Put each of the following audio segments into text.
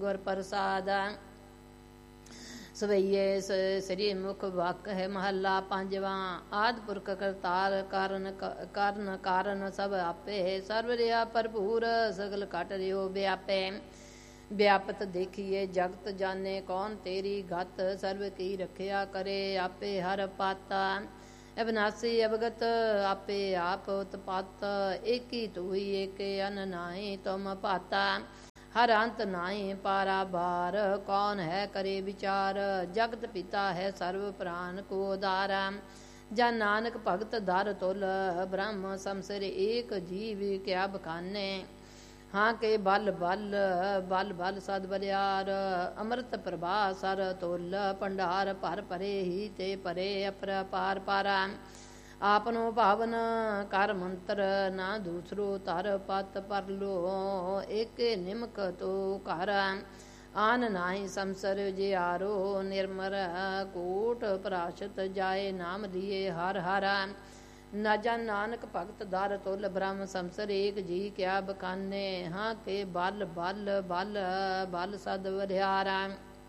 ਗੁਰ ਪ੍ਰਸਾਦ। ਸਵਈਏ ਸ੍ਰੀ ਮੁਖ ਵਾਕ ਹੈ ਮਹੱਲਾ ਪੰਜਵਾਂ। ਆਦਿ ਪੁਰਖ ਕਰਤਾਰ ਕਾਰਨ ਕਾਰਨ ਸਭ ਆਪੇ। ਸਰਵ ਰਿਆ ਭਰਪੂਰ ਸਗਲ ਘਟ ਰਿਓ ਵਿਆਪੇ। ਵਿਆਪਤ ਦੇਖੀਏ ਜਗਤ ਜਾਣੇ ਕੌਣ ਤੇਰੀ ਗਤ। ਸਰਵ ਕੀ ਰਖਿਆ ਕਰੇ ਆਪੇ ਹਰ ਪਾਤਾ। ਅਬਿਨਾਸੀ ਅਵਗਤ ਆਪੇ ਆਪ ਉਤਪਾਤ। ਏਕੀ ਤੂਈ ਏਕੇ ਅਨ ਨਾਹੀ ਤੁਮ ਭਾਤਾ। ਹਰ ਅੰਤ ਨਾਹੀ ਪਾਰਾ ਬਾਰ। ਕੌਣ ਹੈ ਕਰੇ ਵਿਚਾਰ। ਜਗਤ ਪਿਤਾ ਹੈ ਸਰਵ ਪ੍ਰਾਨ ਕੋ ਉਦਾਰਾ। ਜਨ ਨਾਨਕ ਭਗਤ ਦਰ ਤੁਲ। ਬ੍ਰਹਮ ਸੰਸਰ ਏਕ ਜੀਵ ਕਿਆ ਬਖਾਨੇ। ਹਾਂ ਕੇ ਬਲ ਬਲ ਬਲ ਬਲ ਸਦ ਬਲਿਆਰ। ਅੰਮ੍ਰਿਤ ਪ੍ਰਭਾ ਸਰ ਤੁਲ। ਭੰਡਾਰ ਭਰ ਭਰੇ ਹੀ ਤੇ ਭਰੇ ਅਪਰਪਾਰ ਪਾਰਾ। ਆਪਨੋ ਭਾਵਨ ਕਰ ਮੰਤਰ ਨਾ ਦੂਸਰੋ ਧਰ ਪਤ ਪਰਲੋ। ਏਕੇ ਨਿਮਕ ਤੋ ਘਰ ਆਨ ਨਾਹੀ ਸੰਸਰ ਜਿਆਰੋ। ਨਿਰਮਰ ਕੋਟ ਪ੍ਰਾਸ਼ਤ ਜਾਏ ਨਾਮ ਦੀਏ ਹਰ ਹਰ। ਨਾ ਜਨ ਨਾਨਕ ਭਗਤ ਦਰ ਤੁਲ। ਬ੍ਰਹਮ ਸੰਸਰ ਏਕ ਜੀ ਕਿਆ ਬਖਾਨੇ। ਹਾਂ ਕੇ ਬਲ ਬਲ ਬਲ ਬਲ ਸਦ ਵਰਿਆਰਾ।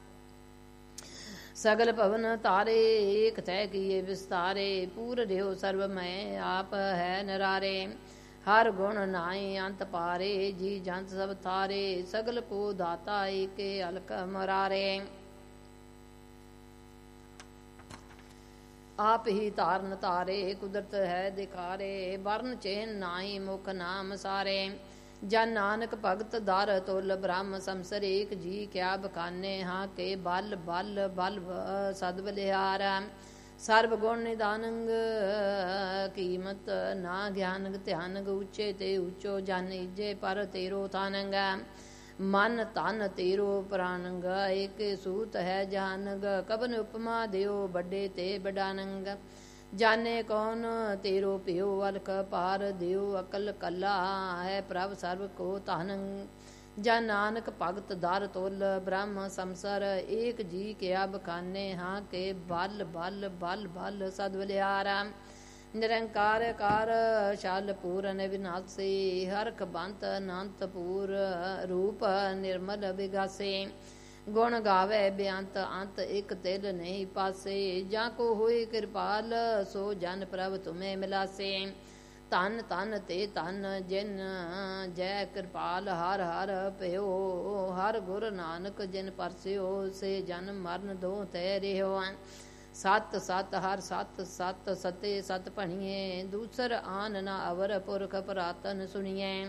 ਸਗਲ ਭਵਨ ਤਾਰੇ ਏਕ ਤੈ ਕੀਏ ਵਿਸਤਾਰੇ। ਪੂਰ ਰਿਓ ਸਰਬ ਮੈਂ ਆਪ ਹੈ ਨਿਰਾਰੇ। ਹਰ ਗੁਣ ਨਾਹੀ ਅੰਤ ਪਾਰੇ। ਜੀ ਜੰਤ ਸਭ ਤਾਰੇ। ਸਗਲ ਕੋ ਦਾਤਾ ਏਕੇ ਅਲਕ ਮਰਾਰੇ। ਆਪ ਹੀ ਧਾਰਨ ਧਾਰੇ ਕੁਦਰਤ ਹੈ ਦਿਖਾਰੇ। ਵਰਨ ਚੇਨ ਨਾਹੀ ਮੁਖ ਨਾਮ ਸਾਰੇ। ਜਨ ਨਾਨਕ ਭਗਤ ਦਰ ਤੁਲ। ਬ੍ਰਹਮ ਸੰਸਰ ਏਕ ਜੀ ਕਿਆ ਬਖਾਨੇ। ਹਾਂ ਕੇ ਬਲ ਬਲ ਬਲ ਸਦ ਬਲਿਹਾਰ। ਸਰਬ ਗੁਣ ਨਿਦਾਨੰਗ ਕੀਮਤ ਨਾ ਗਿਆਨੰਗ ਧਿਆਨੰਗ। ਉੱਚੇ ਤੇ ਉੱਚੋ ਜਨ ਈਜੇ ਪਰ ਤੇਰੋ ਥਾਨੰਗ। ਮਨ ਤਨ ਤੇਰੋ ਪ੍ਰਾਨੰਗ। ਏਕੇ ਸੂਤ ਹੈ ਜਹਾਨੰਗ। ਕਬਨ ਉਪਮਾ ਦਿਓ ਵੱਡੇ ਤੇ ਬਡਾਨੰਗ। ਜਾਣੇ ਕੌਣ ਤੇਰੋ ਪਿਓ ਅਲਖ ਪਾਰ। ਦਿਓ ਅਕਲ ਕਲਾ ਹੈ ਪ੍ਰਭ ਸਰਬ ਕੋ ਧਾਨੰ। ਜਨ ਨਾਨਕ ਭਗਤ ਦਰ ਤੁਲ। ਬ੍ਰਹਮ ਸੰਸਰ ਏਕ ਜੀ ਕਿਆ ਬਖਾਨੇ। ਹਾਂ ਕੇ ਬਲ ਬਲ ਬਲ ਬਲ ਸਦ ਬਲਿਆਰਾ। ਨਿਰੰਕਾਰ ਕਾਰ ਛਲ ਪੂਰਨ ਵਿਨਾਸੀ। ਹਰਖ ਬੰਤ ਅਨੰਤ ਪੂਰ ਰੂਪ ਨਿਰਮਲ ਵਿਗਾਸੇ। ਗੁਣ ਗਾਵੇ ਬੇਅੰਤ ਅੰਤ ਇਕ ਤਿਲ ਨਹੀਂ ਪਾਸੇ। ਜਾਂ ਕੋ ਹੋਏ ਕਿਰਪਾਲ ਸੋ ਜਨ ਪ੍ਰਭ ਤੁਮੇ ਮਿਲਾਸੇ। ਧਨ ਧਨ ਤੇ ਧਨ ਜਿਨ ਜੈ ਕਿਰਪਾਲ ਹਰ ਹਰ ਭਇਓ। ਹਰ ਗੁਰ ਨਾਨਕ ਜਿਨ ਪਰਸਿਓ ਸੇ ਜਨ ਮਰਨ ਦੋ ਤੈ ਰਿਓ। ਸਤ ਸਤ ਹਰ ਸਤ ਸਤ ਸਤੇ ਸਤ ਭਣੀਏ। ਦੂਸਰ ਆਨ ਨਾ ਅਵਰ ਪੁਰਖ ਪੁਰਾਤਨ ਸੁਣੀਏ।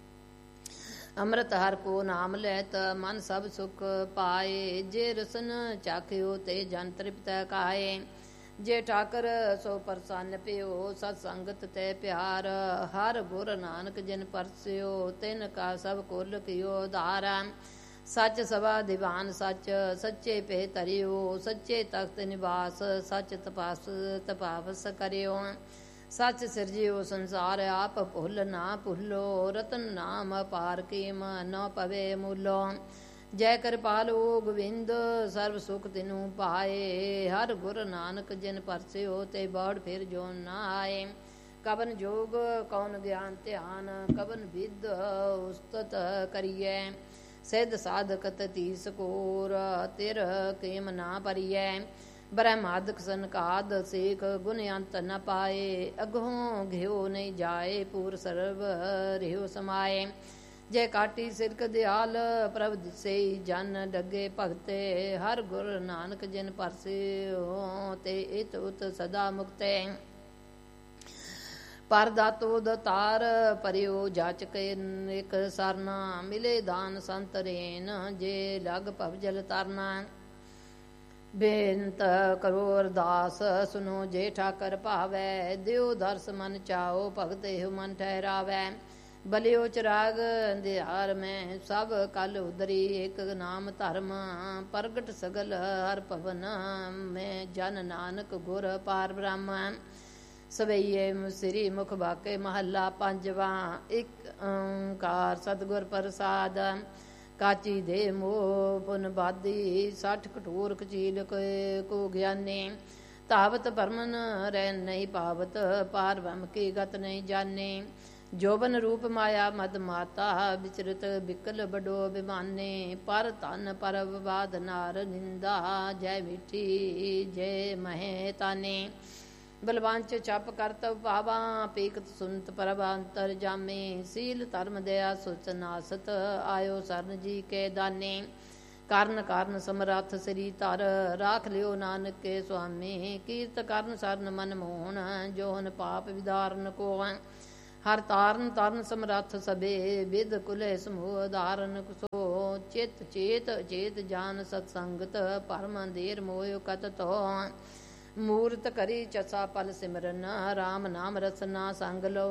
ਅੰਮ੍ਰਿਤ ਹਰ ਕੋ ਨਾਮ ਲੈਤ ਮਨ ਸਭ ਸੁਖ ਪਾਏ। ਜੇ ਰਸਨ ਚਾਖਿਓ ਤੇ ਜਨ ਤ੍ਰਿਪਤ ਕਾਏ। ਜੇ ਠਾਕਰ ਸੋ ਪ੍ਰਸੰਨ ਪਿਓ ਸਤ ਸੰਗਤ ਤੇ ਪਿਆਰ। ਹਰ ਗੁਰ ਨਾਨਕ ਜਿਨ ਪਰਸਿਓ ਤਿਨ ਕਾ ਸਭ ਕੁਲ ਕਿਓ ਉਧਾਰਾ। ਸੱਚ ਸਭਾ ਦੀਵਾਨ ਸੱਚ ਸੱਚੇ ਪੇ ਧਰਿਓ। ਸੱਚੇ ਤਖਤ ਨਿਵਾਸ ਸੱਚ ਤਪਾਵਸ ਕਰਿਓ। ਸੱਚ ਸਿਰਜਿਓ ਸੰਸਾਰ ਆਪ ਭੁੱਲ ਨਾ ਭੁੱਲੋ। ਰਤਨ ਨਾਮ ਅਪਾਰ ਕੀਮ ਨ ਪਵੇ ਮੂਲੋ। ਜੈ ਕਿਰਪਾਲੋ ਗੋਬਿੰਦ ਸਰਬ ਸੁਖ ਤਿਨੂ ਪਾਏ। ਹਰ ਗੁਰ ਨਾਨਕ ਜਿਨ ਪਰਸਿਓ ਤੇ ਬੜ ਫਿਰ ਜੋ ਨਾ ਆਏ। ਕਬਨ ਜੋਗ ਕੌਣ ਗਿਆਨ ਧਿਆਨ। ਕਬਨ ਵਿਦ ਉਸਤਤ ਕਰੀਐ। ਸਿੱਧ ਸਾਧਕ ਤਤੀਸ ਕੋਰ ਤਿਰ ਕੀਮ ਨਾ ਪਰੀਐ। ਬ੍ਰਹਮਾਦਿਕ ਸੰਕਾਦ ਸੇਖ ਗੁਣ ਅੰਤ ਨ ਪਾਏ। ਅਗੋਂ ਘਿਓ ਨਹੀਂ ਜਾਏ ਪੂਰ ਸਰਬ ਰਿਓ ਸਮਾਏ। ਜੈ ਕਾਟੀ ਸਿਰਕ ਦਿਆਲ ਪ੍ਰਭ ਦਿਸੇ ਜਨ ਡਗੇ ਭਗਤੇ। ਹਰ ਗੁਰ ਨਾਨਕ ਜਿਨ ਪਰਸਿਓ ਤੇ ਇਤ ਉਤ ਸਦਾ ਮੁਕਤੇ। ਪਰ ਦਾਤੋ ਦਤਾਰ ਪਰਿਓ ਜਾਚਕ ਇਕ ਸਰਨਾ। ਮਿਲੇ ਦਾਨ ਸੰਤ ਰੇਨ ਜੇ ਲਗ ਭਵਜਲ ਤਰਨਾ। ਬੇਨਤ ਕਰੋ ਅਰਦਾਸ ਸੁਨੋ ਜੇ ਠਾਕਰ ਭਾਵੈ। ਦਿਓ ਦਰਸ ਮਨ ਚਾਓ ਭਗਤ ਇਹੋ ਮਨ ਠਹਿਰਾਵੈ। ਬਲਿਓ ਚਿਰਾਗ ਅੰਧਿਆਰ ਮੈਂ ਸਭ ਕਲ ਉਦਰੀ। ਇਕ ਨਾਮ ਧਰਮ ਪ੍ਰਗਟ ਸਗਲ ਹਰ ਭਵਨ ਮੈਂ। ਜਨ ਨਾਨਕ ਗੁਰ ਪਾਰ ਬ੍ਰਹਮ। ਸਵਈਏ ਸ੍ਰੀ ਮੁਖ ਵਾਕੇ ਮਹੱਲਾ ਪੰਜਵਾਂ। ਇਕ ਓੰਕਾਰ ਸਤਿਗੁਰ ਪ੍ਰਸਾਦ। ਕਾਚੀ ਦੇ ਮੋਹ ਪੁਨ ਬਾਦੀ। 60 ਕਠੋਰ ਕਚੀਲ ਕੋ ਗਿਆਨੀ। ਧਾਵਤ ਭਰਮਨ ਰਹਿ ਨਹੀਂ ਪਾਵਤ। ਪਾਰ ਬ੍ਰਹਮ ਕੀ ਗਤ ਨਹੀਂ ਜਾਣੀ। ਜੋਬਨ ਰੂਪ ਮਾਇਆ ਮਦ ਮਾਤਾ, ਵਿਚਰਤ ਬਿਕਲ ਬਡੋ ਬਿਮਾਨੇ, ਪਰ ਧਨ ਪਰ ਵਿਵਾਦ ਨਾਰ ਨਿੰਦਾ, ਜੈ ਮਿੱਠੀ ਜੈ ਮਹੇ ਤਾਨੇ। ਬਲਵੰਚ ਛਪ ਕਰਤਵ ਭਾਵਾਂ, ਪੀਕਤ ਸੁਨਤ ਪ੍ਰਭ ਅੰਤਰ ਜਾਮੇ, ਸੀਲ ਧਰਮ ਦਇਆ ਸੁਚ ਨਾਸਤ, ਆਇਓ ਸਰਨ ਜੀ ਕੇ ਦਾਨੇ। ਕਰਨ ਕਾਰਨ ਸਮਰੱਥ ਸ੍ਰੀ ਧਰ, ਰਾਖ ਲਿਓ ਨਾਨਕ ਕੇ ਸੁਆਮੀ, ਕੀਰਤ ਕਰਨ ਸਰਨ ਮਨ ਮੋਹਨ, ਜੋਹਨ ਪਾਪ ਵਿਦਾਰਨ ਕੋ। ਹਰ ਤਾਰਨ ਤਰਨ ਸਮਰੱਥ ਸਭੇ, ਵਿਦ ਕੁਲੇ ਸਮੂਹ ਧਾਰਨ ਸੋ, ਚਿਤ ਚੇਤ ਚੇਤ ਜਾਨ ਸਤ ਸੰਗਤ, ਪਰਮ ਅੰਧੇਰ ਮੋਹ ਕਤ ਤੋ। ਮੂਰਤ ਕਰੀ ਚਸਾ ਪਲ ਸਿਮਰਨ, ਰਾਮ ਨਾਮ ਰਸਨਾ ਸੰਗ ਲੋ,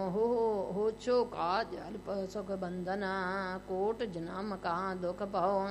ਹੋਛੋ ਕਾਜ ਅਲਪ ਸੁਖ ਬੰਧਨ, ਕੋਟ ਜਨਮ ਕਾ ਦੁਖ ਪਾਓ।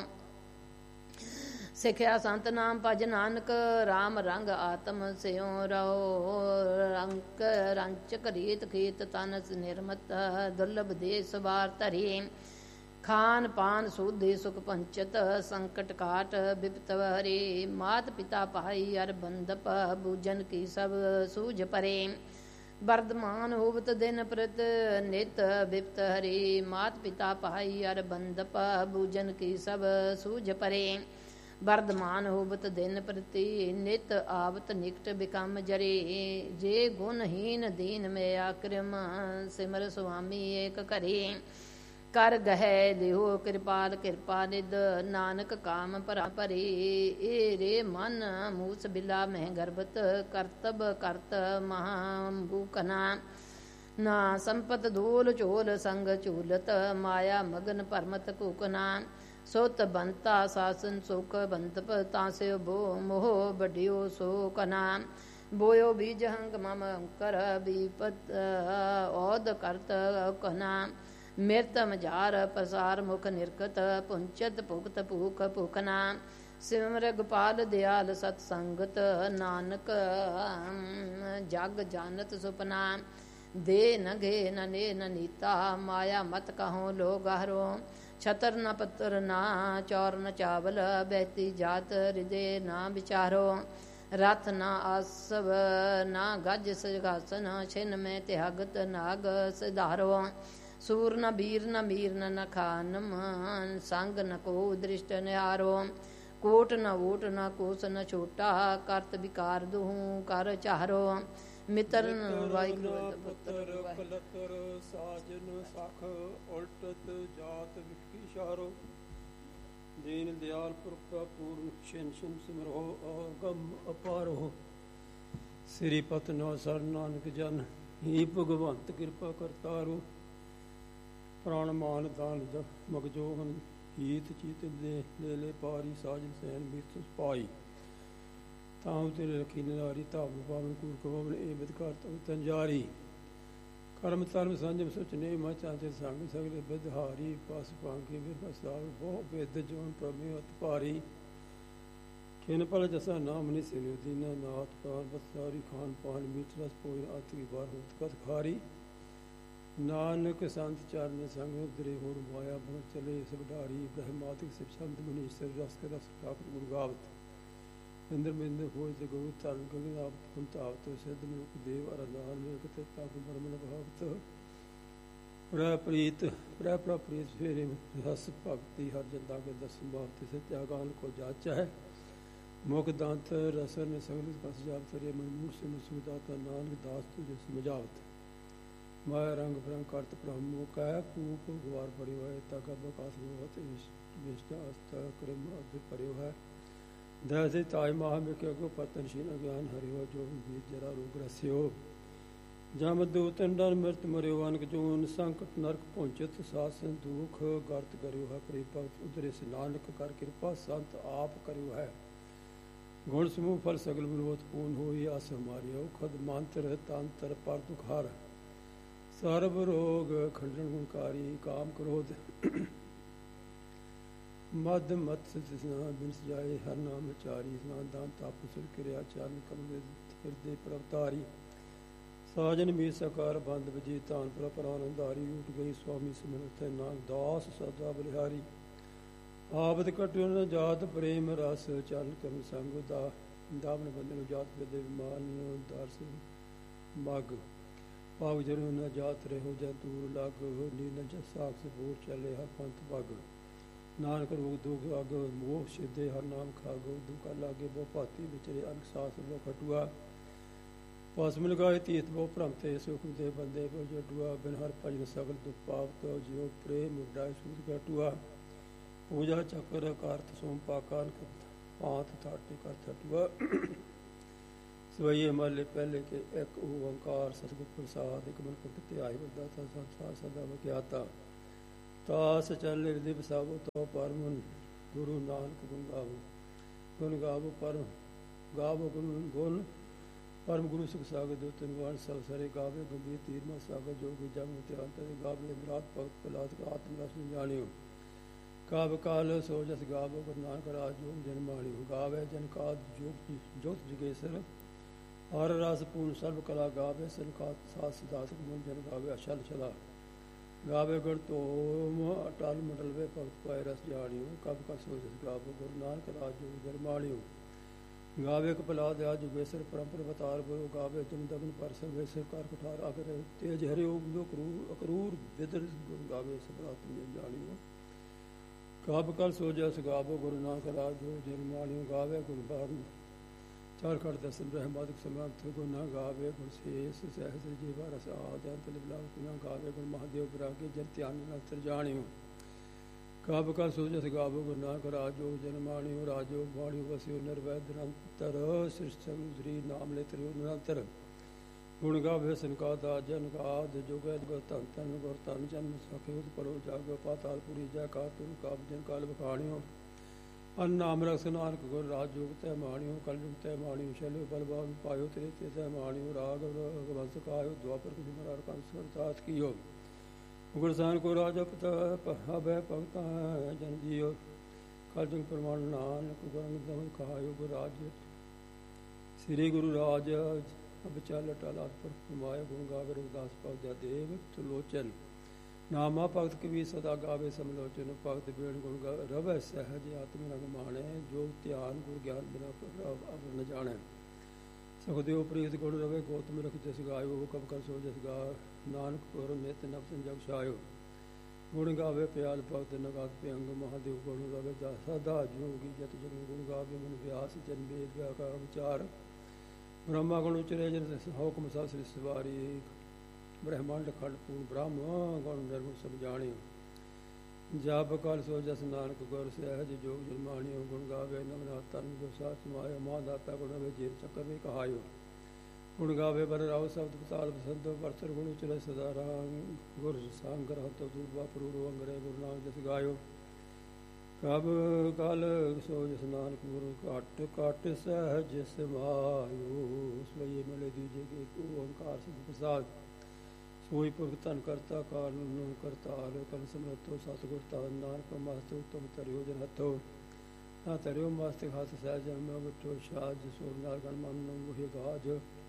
ਸਿੱਖਿਆ ਸੰਤ ਨਾਮ ਭਜ ਨਾਨਕ, ਰਾਮ ਰੰਗ ਆਤਮ ਸਿਉ ਰਹੁ, ਰੰਕ ਰੰਚਕ ਰੀਤ ਖੀਤ ਤਨ ਨਿਰਮਤ, ਦੁਰਲਭ ਦੇਸ ਵਾਰ ਧਰੀ। ਖਾਨ ਪਾਨ ਸੋਧੇ ਸੁਖ ਪੰਚਤ, ਸੰਕਟ ਕਾਟ ਬਿਪਤ ਹਰੇ, ਮਾਤ ਪਿਤਾ ਭਾਈ ਅਰ ਬੰਧਪ, ਬੂਜਨ ਕੀ ਸਭ ਸੂਝ ਪਰੇ। ਵਰਦਮਾਨ ਹੋਵਤ ਦਿਨ ਪ੍ਰਤ ਨਿਤ, ਬਿਪਤ ਹਰੇ, ਮਾਤ ਪਿਤਾ ਭਾਈ ਅਰ ਬੰਧਪ, ਬੂਜਨ ਕੀ ਸਭ ਸੂਝ ਪਰੇ। ਵਰਦਮਾਨ ਹੋਵਤ ਦਿਨ ਪ੍ਰਤੀ ਨਿਤ, ਆਵਤ ਨਿਕਟ ਬਿਕਮ ਜਰੇ, ਜੇ ਗੁਣਹੀਨ ਦੀਨ ਮੈਂ ਆਕਰਮ, ਸਿਮਰ ਸੁਆਮੀ ਏਕ ਘਰੇ। ਕਰ ਗਹਿ ਲਿਓ ਕਿਰਪਾਲ ਕਿਰਪਾ ਨਿਦ, ਨਾਨਕ ਕਾਮ ਭਰਾ ਭਰੇ, ਏ ਰੇ ਮਨ ਮੂਸ ਬਿਲਾ ਮਹਿ ਗਰਭਤ, ਕਰਤਬ ਕਰਤ ਮਹਾਭੂਕਨਾ। ਨਾ ਸੰਪਤ ਧੂਲ ਝੋਲ ਸੰਗ ਝੂਲਤ, ਮਾਇਆ ਮਗਨ ਭਰਮਤ ਕੂਕਨਾ। ਸੁਤ ਬੰਤਾ ਸਾਸਨ ਸੁਖ ਬੰਤਪ, ਤਾਸਿਓ ਬੋ ਮੋਹ ਬਡਿਓ ਸੋ ਕਨਾ। ਬੋਇਓ ਬੀਜ ਹੰਗ ਮਮ ਕਰ, ਬੀਪਤ ਔਦ ਕਰਤ ਕਨਾ। ਮਿਰਤ ਮਝਾਰ ਪ੍ਰਸਾਰ ਮੁਖ ਨਿਰਕਤ, ਪੁੰਚਤ ਭੁਗਤ ਭੂਖ ਭੁਖਨਾ। ਸਿਮਰ ਗੋਪਾਲ ਦਿਆਲ ਸਤ ਸੰਗਤ, ਨਾਨਕ ਜਗ ਜਾਨਤ ਸੁਪਨਾ। ਦੇ ਨਗੇ ਨਨੇ ਨੀਤਾ, ਮਾਇਆ ਮਤ ਕਹੋ ਲੋ ਗਹਿਰੋ। ਛਤਰ ਨ ਪੱਤਰ ਨਾ ਚੌਰ ਨ ਚਾਵਲ, ਬਹਿਤੀ ਜਾਤ ਹਿਰਦੇ ਨਾ ਵਿਚਾਰੋ। ਰਥ ਨਾ ਆਸਵ ਨਾ ਗਜ ਸਿਗਾਸਨ, ਛਿਨ ਮੈਂ ਤਿਆਗਤ ਨਾਗ ਸਿਧਾਰੋ। ਸੂਰ ਨ ਬੀਰ ਨ ਮੀਰ ਨ ਖਾਨਮ, ਸੰਗ ਨ ਕੋ ਦ੍ਰਿਸ਼ਟ ਨਿਹਾਰੋ। ਕੋਟ ਨ ਓਟ ਨ ਕੋਸ ਨ ਛੋਟਾ, ਕਰਤ ਵਿਕਾਰ ਦੁਹੂ ਕਰ ਚਾਰੋ। ਮਿੱਤਰ ਵਾਹਿਗੁਰੂ ਪੁੱਤਰ ਕਲਤਰ, ਸਾਜਨ ਸਖ ਉਲਟਤ ਜਾਤ ਵਿਕੀ ਸ਼ਾਰੋ। ਦੀਨ ਦਿਆਲ ਪੁਰਖਾ ਪੂਰਨ ਛਿਨ ਛਿਨ ਸਿਮਰੋ, ਅਗਮ ਅਪਾਰੋ। ਸ੍ਰੀ ਪਤਨੋ ਸਰ ਨਾਨਕ ਜਨ, ਹੀ ਭਗਵੰਤ ਕਿਰਪਾ ਕਰਤਾਰੋ। ਪ੍ਰਾਣ ਮਾਨ ਦਾਨ ਮਗਜੋਗਨ, ਹੀਤ ਚੀਤ ਦੇ ਲੈ ਪਾਰੀ, ਸਾਜਨ ਸੈਨ ਮੀਤ ਪਾਈ। ਤਾਉ ਤੇਰੇ ਰਖੀ ਨਿਰਾਰੀ, ਧਾਮ ਪਾਵਨ ਕੂਰ ਕਵਨ, ਏ ਬਿਦਕਾਰ ਤਵ ਤੰਜਾਰੀ। ਕਰਮ ਧਰਮ ਸੰਜਮ ਸੁਚ ਨੇ, ਮਾ ਚਾਂਤੇ ਸੰਗ ਸਗਲੇ ਬਿਦਹਾਰੀ। ਪਸ ਪਾਂਗੇ ਬਿਰਸਾਵ ਬਹੁ ਬਿਦ, ਜੋਨ ਪ੍ਰਮੇ ਅਤ ਭਾਰੀ। ਖਿਨ ਪਲ ਜਸਾ ਨਾਮ ਨਿ ਸਿਰਿਓ, ਦੀਨਾ ਨਾਥ ਪ੍ਰਾਨ ਬਸਾਰੀ। ਖਾਨ ਪਾਨ ਮੀਠ ਰਸ ਪੋਇ, ਆਤਿ ਵਾਰ ਹੋਤ ਕਤ ਖਾਰੀ। ਨਾਨਕ ਸੰਤ ਚਰਨ ਸੰਗ ਉਦਰੇ, ਹੋਰ ਮਾਇਆ ਬਣ ਚਲੇ ਸਭ ਢਾਰੀ। ਬ੍ਰਹਮਾਤਿਕ ਸਿਵ ਸੰਤ ਮੁਨੀਸ਼ਰ, ਰਸ ਕੇ ਰਸ ਠਾਕੁਰ ਗੁਰ ਗਾਵਤ। ਇੰਦਰ ਮਿੰਦਰ ਹੋਏ ਤੇ ਗੁਰੂ ਧਰਨ ਗਗਨ ਆਵਤ, ਕੁੰਤਾਵਤ ਸਿੱਧ ਮੁਖ ਦੇਵ ਅਰਦਾਨ ਮੇਂ ਕਿਤੇ ਤਪ ਬਰਮਨ ਭਾਵਤ। ਪ੍ਰੈ ਪ੍ਰੀਤ ਫੇਰੇ ਰਸ ਭਗਤੀ, ਹਰ ਜਨਤਾ ਕੇ ਦਸਮ ਬਾਪ ਤੇ ਤਿਆਗਾਨ ਕੋ ਜਾਚਾ ਹੈ। ਮੁਖ ਦਾੰਤ ਰਸਨ ਸਗਲ ਕਸ ਜਾਪ ਤਰੇ, ਮਨਮੂਰ ਸੇ ਮਸੂਦਾਤਾ, ਨਾਨਕ ਦਾਸ ਤੁਝੇ ਸਮਝਾਵਤ। ਮਾਇਆ ਰੰਗ ਬਰੰਗ ਕਰਤ ਬ੍ਰਹਮੋ ਕੈ, ਪੂਪ ਗਵਾਰ ਭਰਿਓ ਹੈ। ਤਕ ਬਕਾਸ ਹੋਵਤ ਵਿਸ਼ਟ ਅਸਤ ਕ੍ਰਮ ਅਧ ਭਰਿਓ ਹੈ। ਦਇ ਤਾਇ ਮਾਹ ਮੇ ਕੇ ਅਗੋ ਪਤਨ ਸ਼ੀਨ ਅਗਿਆਨ ਹਰਿਓ, ਜੋ ਬੀਜ ਜਰਾ ਰੋਗ ਰਸਿਓ। ਜਮ ਦੂਤਨ ਡਰ ਮਿਰਤ ਮਰਿਓ, ਅਨਕ ਜੂਨ ਸੰਕਟ ਨਰਕ ਪਹੁੰਚਤ। ਸਾਸਨ ਦੁਖ ਗਰਤ ਕਰਿਓ ਹੈ, ਪ੍ਰੇ ਭਗਤ ਉਦਰੇ ਸੇ ਨਾਨਕ ਕਰ ਕਿਰਪਾ, ਸੰਤ ਆਪ ਕਰਿਓ ਹੈ। ਗੁਣ ਸਮੂਹ ਫਲ ਸਗਲ ਵਿਰੋਧ, ਪੂਰਨ ਹੋਈ ਆਸ ਹਮਾਰੀ। ਔਖਦ ਮੰਤਰ ਤੰਤਰ ਪਰ ਦੁਖਾਰ, ਸਰਬ ਰੋਗ ਖੰਡਨ ਗੁਣਕਾਰੀ। ਕਾਮ ਕ੍ਰੋਧ ਮਦ ਮਤ ਸਨਾ ਬਿਨ ਸਜਾਏ, ਹਰ ਨਾਮ ਚਾਰੀ। ਸਨਾਨ ਦਾਨ ਤਪ ਸੁਰ ਕਿਰਿਆ, ਚਰਨ ਕਮਲ ਹਿਰਦੇ ਪ੍ਰਵਤਾਰੀ। ਸਾਜਨ ਮੀ ਸਕਾਰ ਬੰਦ ਵਜੀ, ਤਾਨ ਪ੍ਰਭ ਆਨੰਦਾਰੀ। ਉਠ ਗਈ ਸੁਆਮੀ ਸਿਮਰਤੈ, ਨਾਮ ਦਾਸ ਸਦਾ ਬਲਿਹਾਰੀ। ਆਬਦ ਕਟਿਓ ਨ ਜਾਤ ਪ੍ਰੇਮ ਰਸ, ਚਰਨ ਕਮ ਸੰਗ ਦਾ। ਦਾਵਨ ਬੰਦਨ ਜਾਤ ਵਿਦੇ ਮਾਨਿਓ, ਦਰਸ ਮਗ। ਪਾਗ ਜਨੋ ਨ ਜਾਤ ਰਹੋ ਜੈ ਦੂਰ ਲੱਗ ਨੀਲ ਜਸਾਖ ਸਬੂਰ ਚਲੇ ਹਰ ਪੰਥ ਭਗ ਨਾਨਕ ਰੋਗ ਦੁਖ ਅਗ ਮੋਹ ਸਿੱਧੇ ਹਰ ਨਾਮ ਖਾਗੋ ਦੁਕਾ ਲਾਗੇ ਬੋ ਭਾਤੀ ਵਿਚਰੇ ਅਨਕ ਸਾਸ ਬੋ ਖਟੂਆ ਪਾਸ ਮਿਲ ਗਾਏ ਤੀਤ ਬੋ ਭ੍ਰਮ ਤੇ ਸੁਖ ਦੇ ਬੰਦੇ ਬੋ ਜਟੂਆ ਬਿਨ ਹਰ ਭਜਨ ਸਗਲ ਦੁਖ ਪਾਪ ਤੋ ਜਿਉ ਪ੍ਰੇਮ ਮੁਡਾ ਸੂਦ ਘਟੂਆ ਪੂਜਾ ਚੱਕਰ ਕਾਰਤ ਸੋਮ ਪਾਕਾਨ ਪਾਤ ਥਾਟੇ ਕਰ ਥਟੂਆ ਸਵਈਏ ਮਹਲੇ ਪਹਿਲੇ ਕੇ ਇੱਕ ਓੰਕਾਰ ਸਤਿਗੁਰ ਪ੍ਰਸਾਦ ਇੱਕ ਮਨ ਪੁਰਖ ਧਿਆਇ ਵਰਦਾ ਤਾ ਸੰਸਾਰ ਸਦਾ ਵਕਿਆਤਾ ਤਾਸ ਚੱਲੇ ਦਿਵ ਸਾਬੋ ਤੋ ਪਰਮਨ ਗੁਰੂ ਨਾਨਕ ਗੁਣ ਗਾਵੋ ਪਰਮ ਗਾਵੋ ਗੁਣ ਪਰਮ ਗੁਰੂ ਸੁਖ ਸਾਗਰ ਦੋ ਤਿਨਵਾਨ ਸਭ ਸਾਰੇ ਗਾਵੇ ਗੰਭੀਰ ਤੀਰ ਮਾ ਸਾਗਰ ਜੋਗੀ ਜਮ ਧਿਆਨ ਤੇ ਗਾਵੇ ਅਮਰਾਤ ਭਗਤ ਪਲਾਤ ਆਤਮ ਰਸ ਜਾਣਿਓ ਕਾਵ ਕਾਲ ਸੋ ਜਸ ਗਾਵੋ ਗੁਰੂ ਨਾਨਕ ਰਾਜ ਜੋਗ ਜਨ ਮਾਣਿਓ ਗਾਵੇ ਜਨ ਕਾਦ ਜੋਤ ਜਗੇਸਰ ਹਰ ਰਸ ਪੂਰਨ ਸਰਬ ਕਲਾ ਗਾਵੇ ਸੰਕਾਤ ਸਾਸ ਸਿਦਾਸ ਗੁਣ ਜਨ ਗਾਵੇ ਅਸ਼ਲ ਛਲਾ ਗਾਵੇ ਗੁਰ ਤੋਮ ਅਟਲ ਮੰਡਲ ਵੇ ਭਗਤ ਪਾਏ ਰਸ ਜਾਣਿਓ ਕਬ ਕਾ ਸੋ ਜਸ ਗਾਵੋ ਗੁਰੂ ਨਾਨਕ ਰਾਜ ਜੋਗ ਜਨ ਮਾਣਿਓ ਗਾਵੇ ਕਪਲਾ ਦਿਆ ਜੁਗੇਸਰ ਪਰੰਪਰ ਅਵਤਾਰ ਬੋ ਗਾਵੇ ਜਨ ਦਗਨ ਪਰ ਸਰਵੇਸਰ ਕਰ ਕਠਾਰ ਅਗਰ ਤੇਜ ਹਰਿਓ ਜੋ ਅਕਰੂਰ ਵਿਦਰ ਗੁਣ ਗਾਵੇ ਸਬਰਾਤ ਜਾਣਿਓ ਕਬ ਕਲ ਸੋ ਜਸ ਗਾਵੋ ਗੁਰੂ ਨਾਨਕ ਰਾਜ ਜੋਗ ਜਨ ਮਾਣਿਓ ਗਾਵੇ ਗੁਣ ਬਾਰਨ ਚਾਰ ਕਰ ਦਸਨ ਰਹਿਮਤ ਸਮਰਥ ਗੁਣ ਨਾ ਗਾਵੇ ਗੁਣ ਸੇਸ ਸਹਿਜ ਜੀਵਾ ਰਸ ਆਦਿ ਤਲ ਬਲਾ ਨਾ ਗਾਵੇ ਗੁਣ ਮਹਾਦੇਵ ਬਰਾਗੇ ਜਨ ਧਿਆਨ ਨਾਲ ਤਰ ਜਾਣਿਓ ਕਾਬ ਕਾ ਸੋ ਜਸ ਗਾਵੋ ਗੁਰੂ ਨਾਨਕ ਰਾਜ ਜੋਗ ਜਨ ਮਾਣਿਓ ਰਾਜੋ ਬਾਣਿਓ ਵਸਿਓ ਨਿਰਵੈਦ ਨਿਰੰਤਰ ਸ੍ਰਿਸ਼ਟ ਸਮੁਦਰੀ ਨਾਮ ਲੈ ਤਰਿਓ ਨਿਰੰਤਰ ਗੁਣ ਗਾਵੇ ਸੰਕਾ ਦਾ ਜਨ ਕਾਦ ਜੋਗੈ ਗੁਰ ਧਨ ਧਨ ਗੁਰ ਧਨ ਜਨ ਸਖੇ ਉਤ ਪਰੋ ਜਾਗੋ ਪਾਤਾਲ ਪੁਰੀ ਜਾ ਕਾ ਤੁਮ ਕਾਬ ਜਨ ਕਾਲ ਬਖਾਣਿਓ ਅਨ ਨਾਮ ਰਸ ਨਾਨਕ ਗੁਰ ਰਾਜ ਜੋਗ ਤੈ ਮਾਣਿਓ ਕਲ ਜੁਗ ਤੈ ਮਾਣਿਓ ਸ਼ੈਲੋ ਬਲਬਾਨ ਪਾਇਓ ਤੇਰੇ ਤੇ ਤੈ ਮਾਣਿਓ ਰਾਗ ਵੰਸ ਕਾਇਓ ਦੁਆਪਰ ਕੁਝ ਮਰਾਰ ਕੰਸ ਵਰਤਾਸ ਕੀਓ ਗੁਰਸਾਨ ਕੋ ਰਾਜਾ ਪਤਾ ਹਬੈ ਭਗਤਾ ਜਨ ਜੀਓ ਕਲ ਜੁਗ ਪ੍ਰਮਾਣ ਨਾਨਕ ਗੁਰੰਗ ਦਮ ਕਹਾਇਓ ਗੁਰ ਰਾਜ ਸ੍ਰੀ ਗੁਰੂ ਰਾਜ ਅਬ ਚਲ ਟਲਾਤ ਪਰ ਫਰਮਾਇਆ ਗੁਣ ਗਾਵੇ ਰਵਿਦਾਸ ਭਗਤ ਦੇਵ ਤੁਲੋਚਨ ਨਾਮਾ ਭਗਤ ਕਬੀਰ ਸਦਾ ਗਾਵੇ ਸਮਲੋਚਨ ਭਗਤ ਬੇੜ ਗੁਣ ਰਵੈ ਸਹਿਜ ਆਤਮ ਰੰਗ ਮਾਣੈ ਜੋ ਧਿਆਨ ਗੁਰ ਗਿਆਨ ਬਿਨਾ ਅਵਰ ਨ ਜਾਣੈ ਸੁਖਦੇਵ ਪ੍ਰੀਤ ਗੁਣ ਰਵੇ ਗੋਤਮ ਰਖ ਜਸ ਗਾਇਓ ਕਬ ਕਰ ਸੋ ਜਸ ਗਾ ਨਾਨਕ ਗੁਰ ਨਿਤ ਨਫਸ ਜਗ ਛਾਇਓ ਗੁਣ ਗਾਵੇ ਪਿਆਲ ਭਗਤ ਨਗਾਤ ਪਿਅੰਗ ਮਹਾਦੇਵ ਗੁਣ ਰਵੇ ਸਦਾ ਜੋਗੀ ਜਤ ਜਨ ਗੁਣ ਗਾਵੇ ਮਨ ਵਿਆਸ ਜਨ ਵੇਦ ਵਿਆਕਾਰ ਵਿਚਾਰ ਬ੍ਰਹਮਾ ਗੁਣ ਉਚਰੇ ਜਨ ਹੁਕਮ ਸਾ ਸ੍ਰੀ ਸਵਾਰੀ ਬ੍ਰਹਮੰਡ ਖੰਡ ਪੂਰਨ ਬ੍ਰਹਮ ਗੁਣ ਨਿਰਗੁਣ ਸਭ ਜਾਣਿਓ ਜਪ ਕਲ ਸੋ ਜਸ ਨਾਨਕ ਗੁਰ ਸਹਿਜ ਜੋਗ ਜਨ ਮਾਣਿਓ ਗੁਣ ਗਾਵੇ ਨਵਨਾ ਤਨ ਜੋ ਸਾਥ ਸਮਾਇਆ ਮਾਂ ਦਾਤਾ ਗੁਣ ਵੇ ਜੀਰ ਚੱਕਰ ਵੇ ਕਹਾਇਓ ਗੁਣ ਗਾਵੇ ਬਰ ਰਾਉ ਸ਼ਬਦ ਪਤਾਲ ਬਸੰਤ ਵਰਤਰ ਗੁਣ ਉਚਰੇ ਸਦਾ ਰਾਮ ਗੁਰ ਸੰਗ ਰਹਤ ਦੂਬਾ ਪਰੂਰ ਅੰਗਰੇ ਗੁਰੂ ਨਾਨਕ ਜਸ ਗਾਇਓ ਕਬ ਕਲ ਸੋ ਜਸ ਨਾਨਕ ਗੁਰੂ ਘਟ ਘਟ ਸਹਿਜ ਸਮਾਇਓ ਸੋਈ ਮਿਲੇ ਦੀਜੇ ਕੇ ਓੰਕਾਰ ਸਤਿ ਪ੍ਰਸਾਦ ਸੋਈ ਪੁਰਖ ਧਨ ਕਰਤਾ ਕਾਰਨ ਕਰਤਾਰ ਕਲ ਸਮਰਥੋ ਸਤਿਗੁਰ ਧਨ ਨਾਨਕ ਮਸਤ ਉਤਮ ਤਰਿਓ ਜਨ ਹੱਥੋ ਨਾ ਤਰਿਓ ਮਸਤਿ ਹੱਥ ਸਹਿਜ ਮੈਂ ਬਟੋ ਸਾਜ ਸੋਰ ਨਾਲ ਗਨ ਮਨ ਮੋਹਿ ਗਾਜ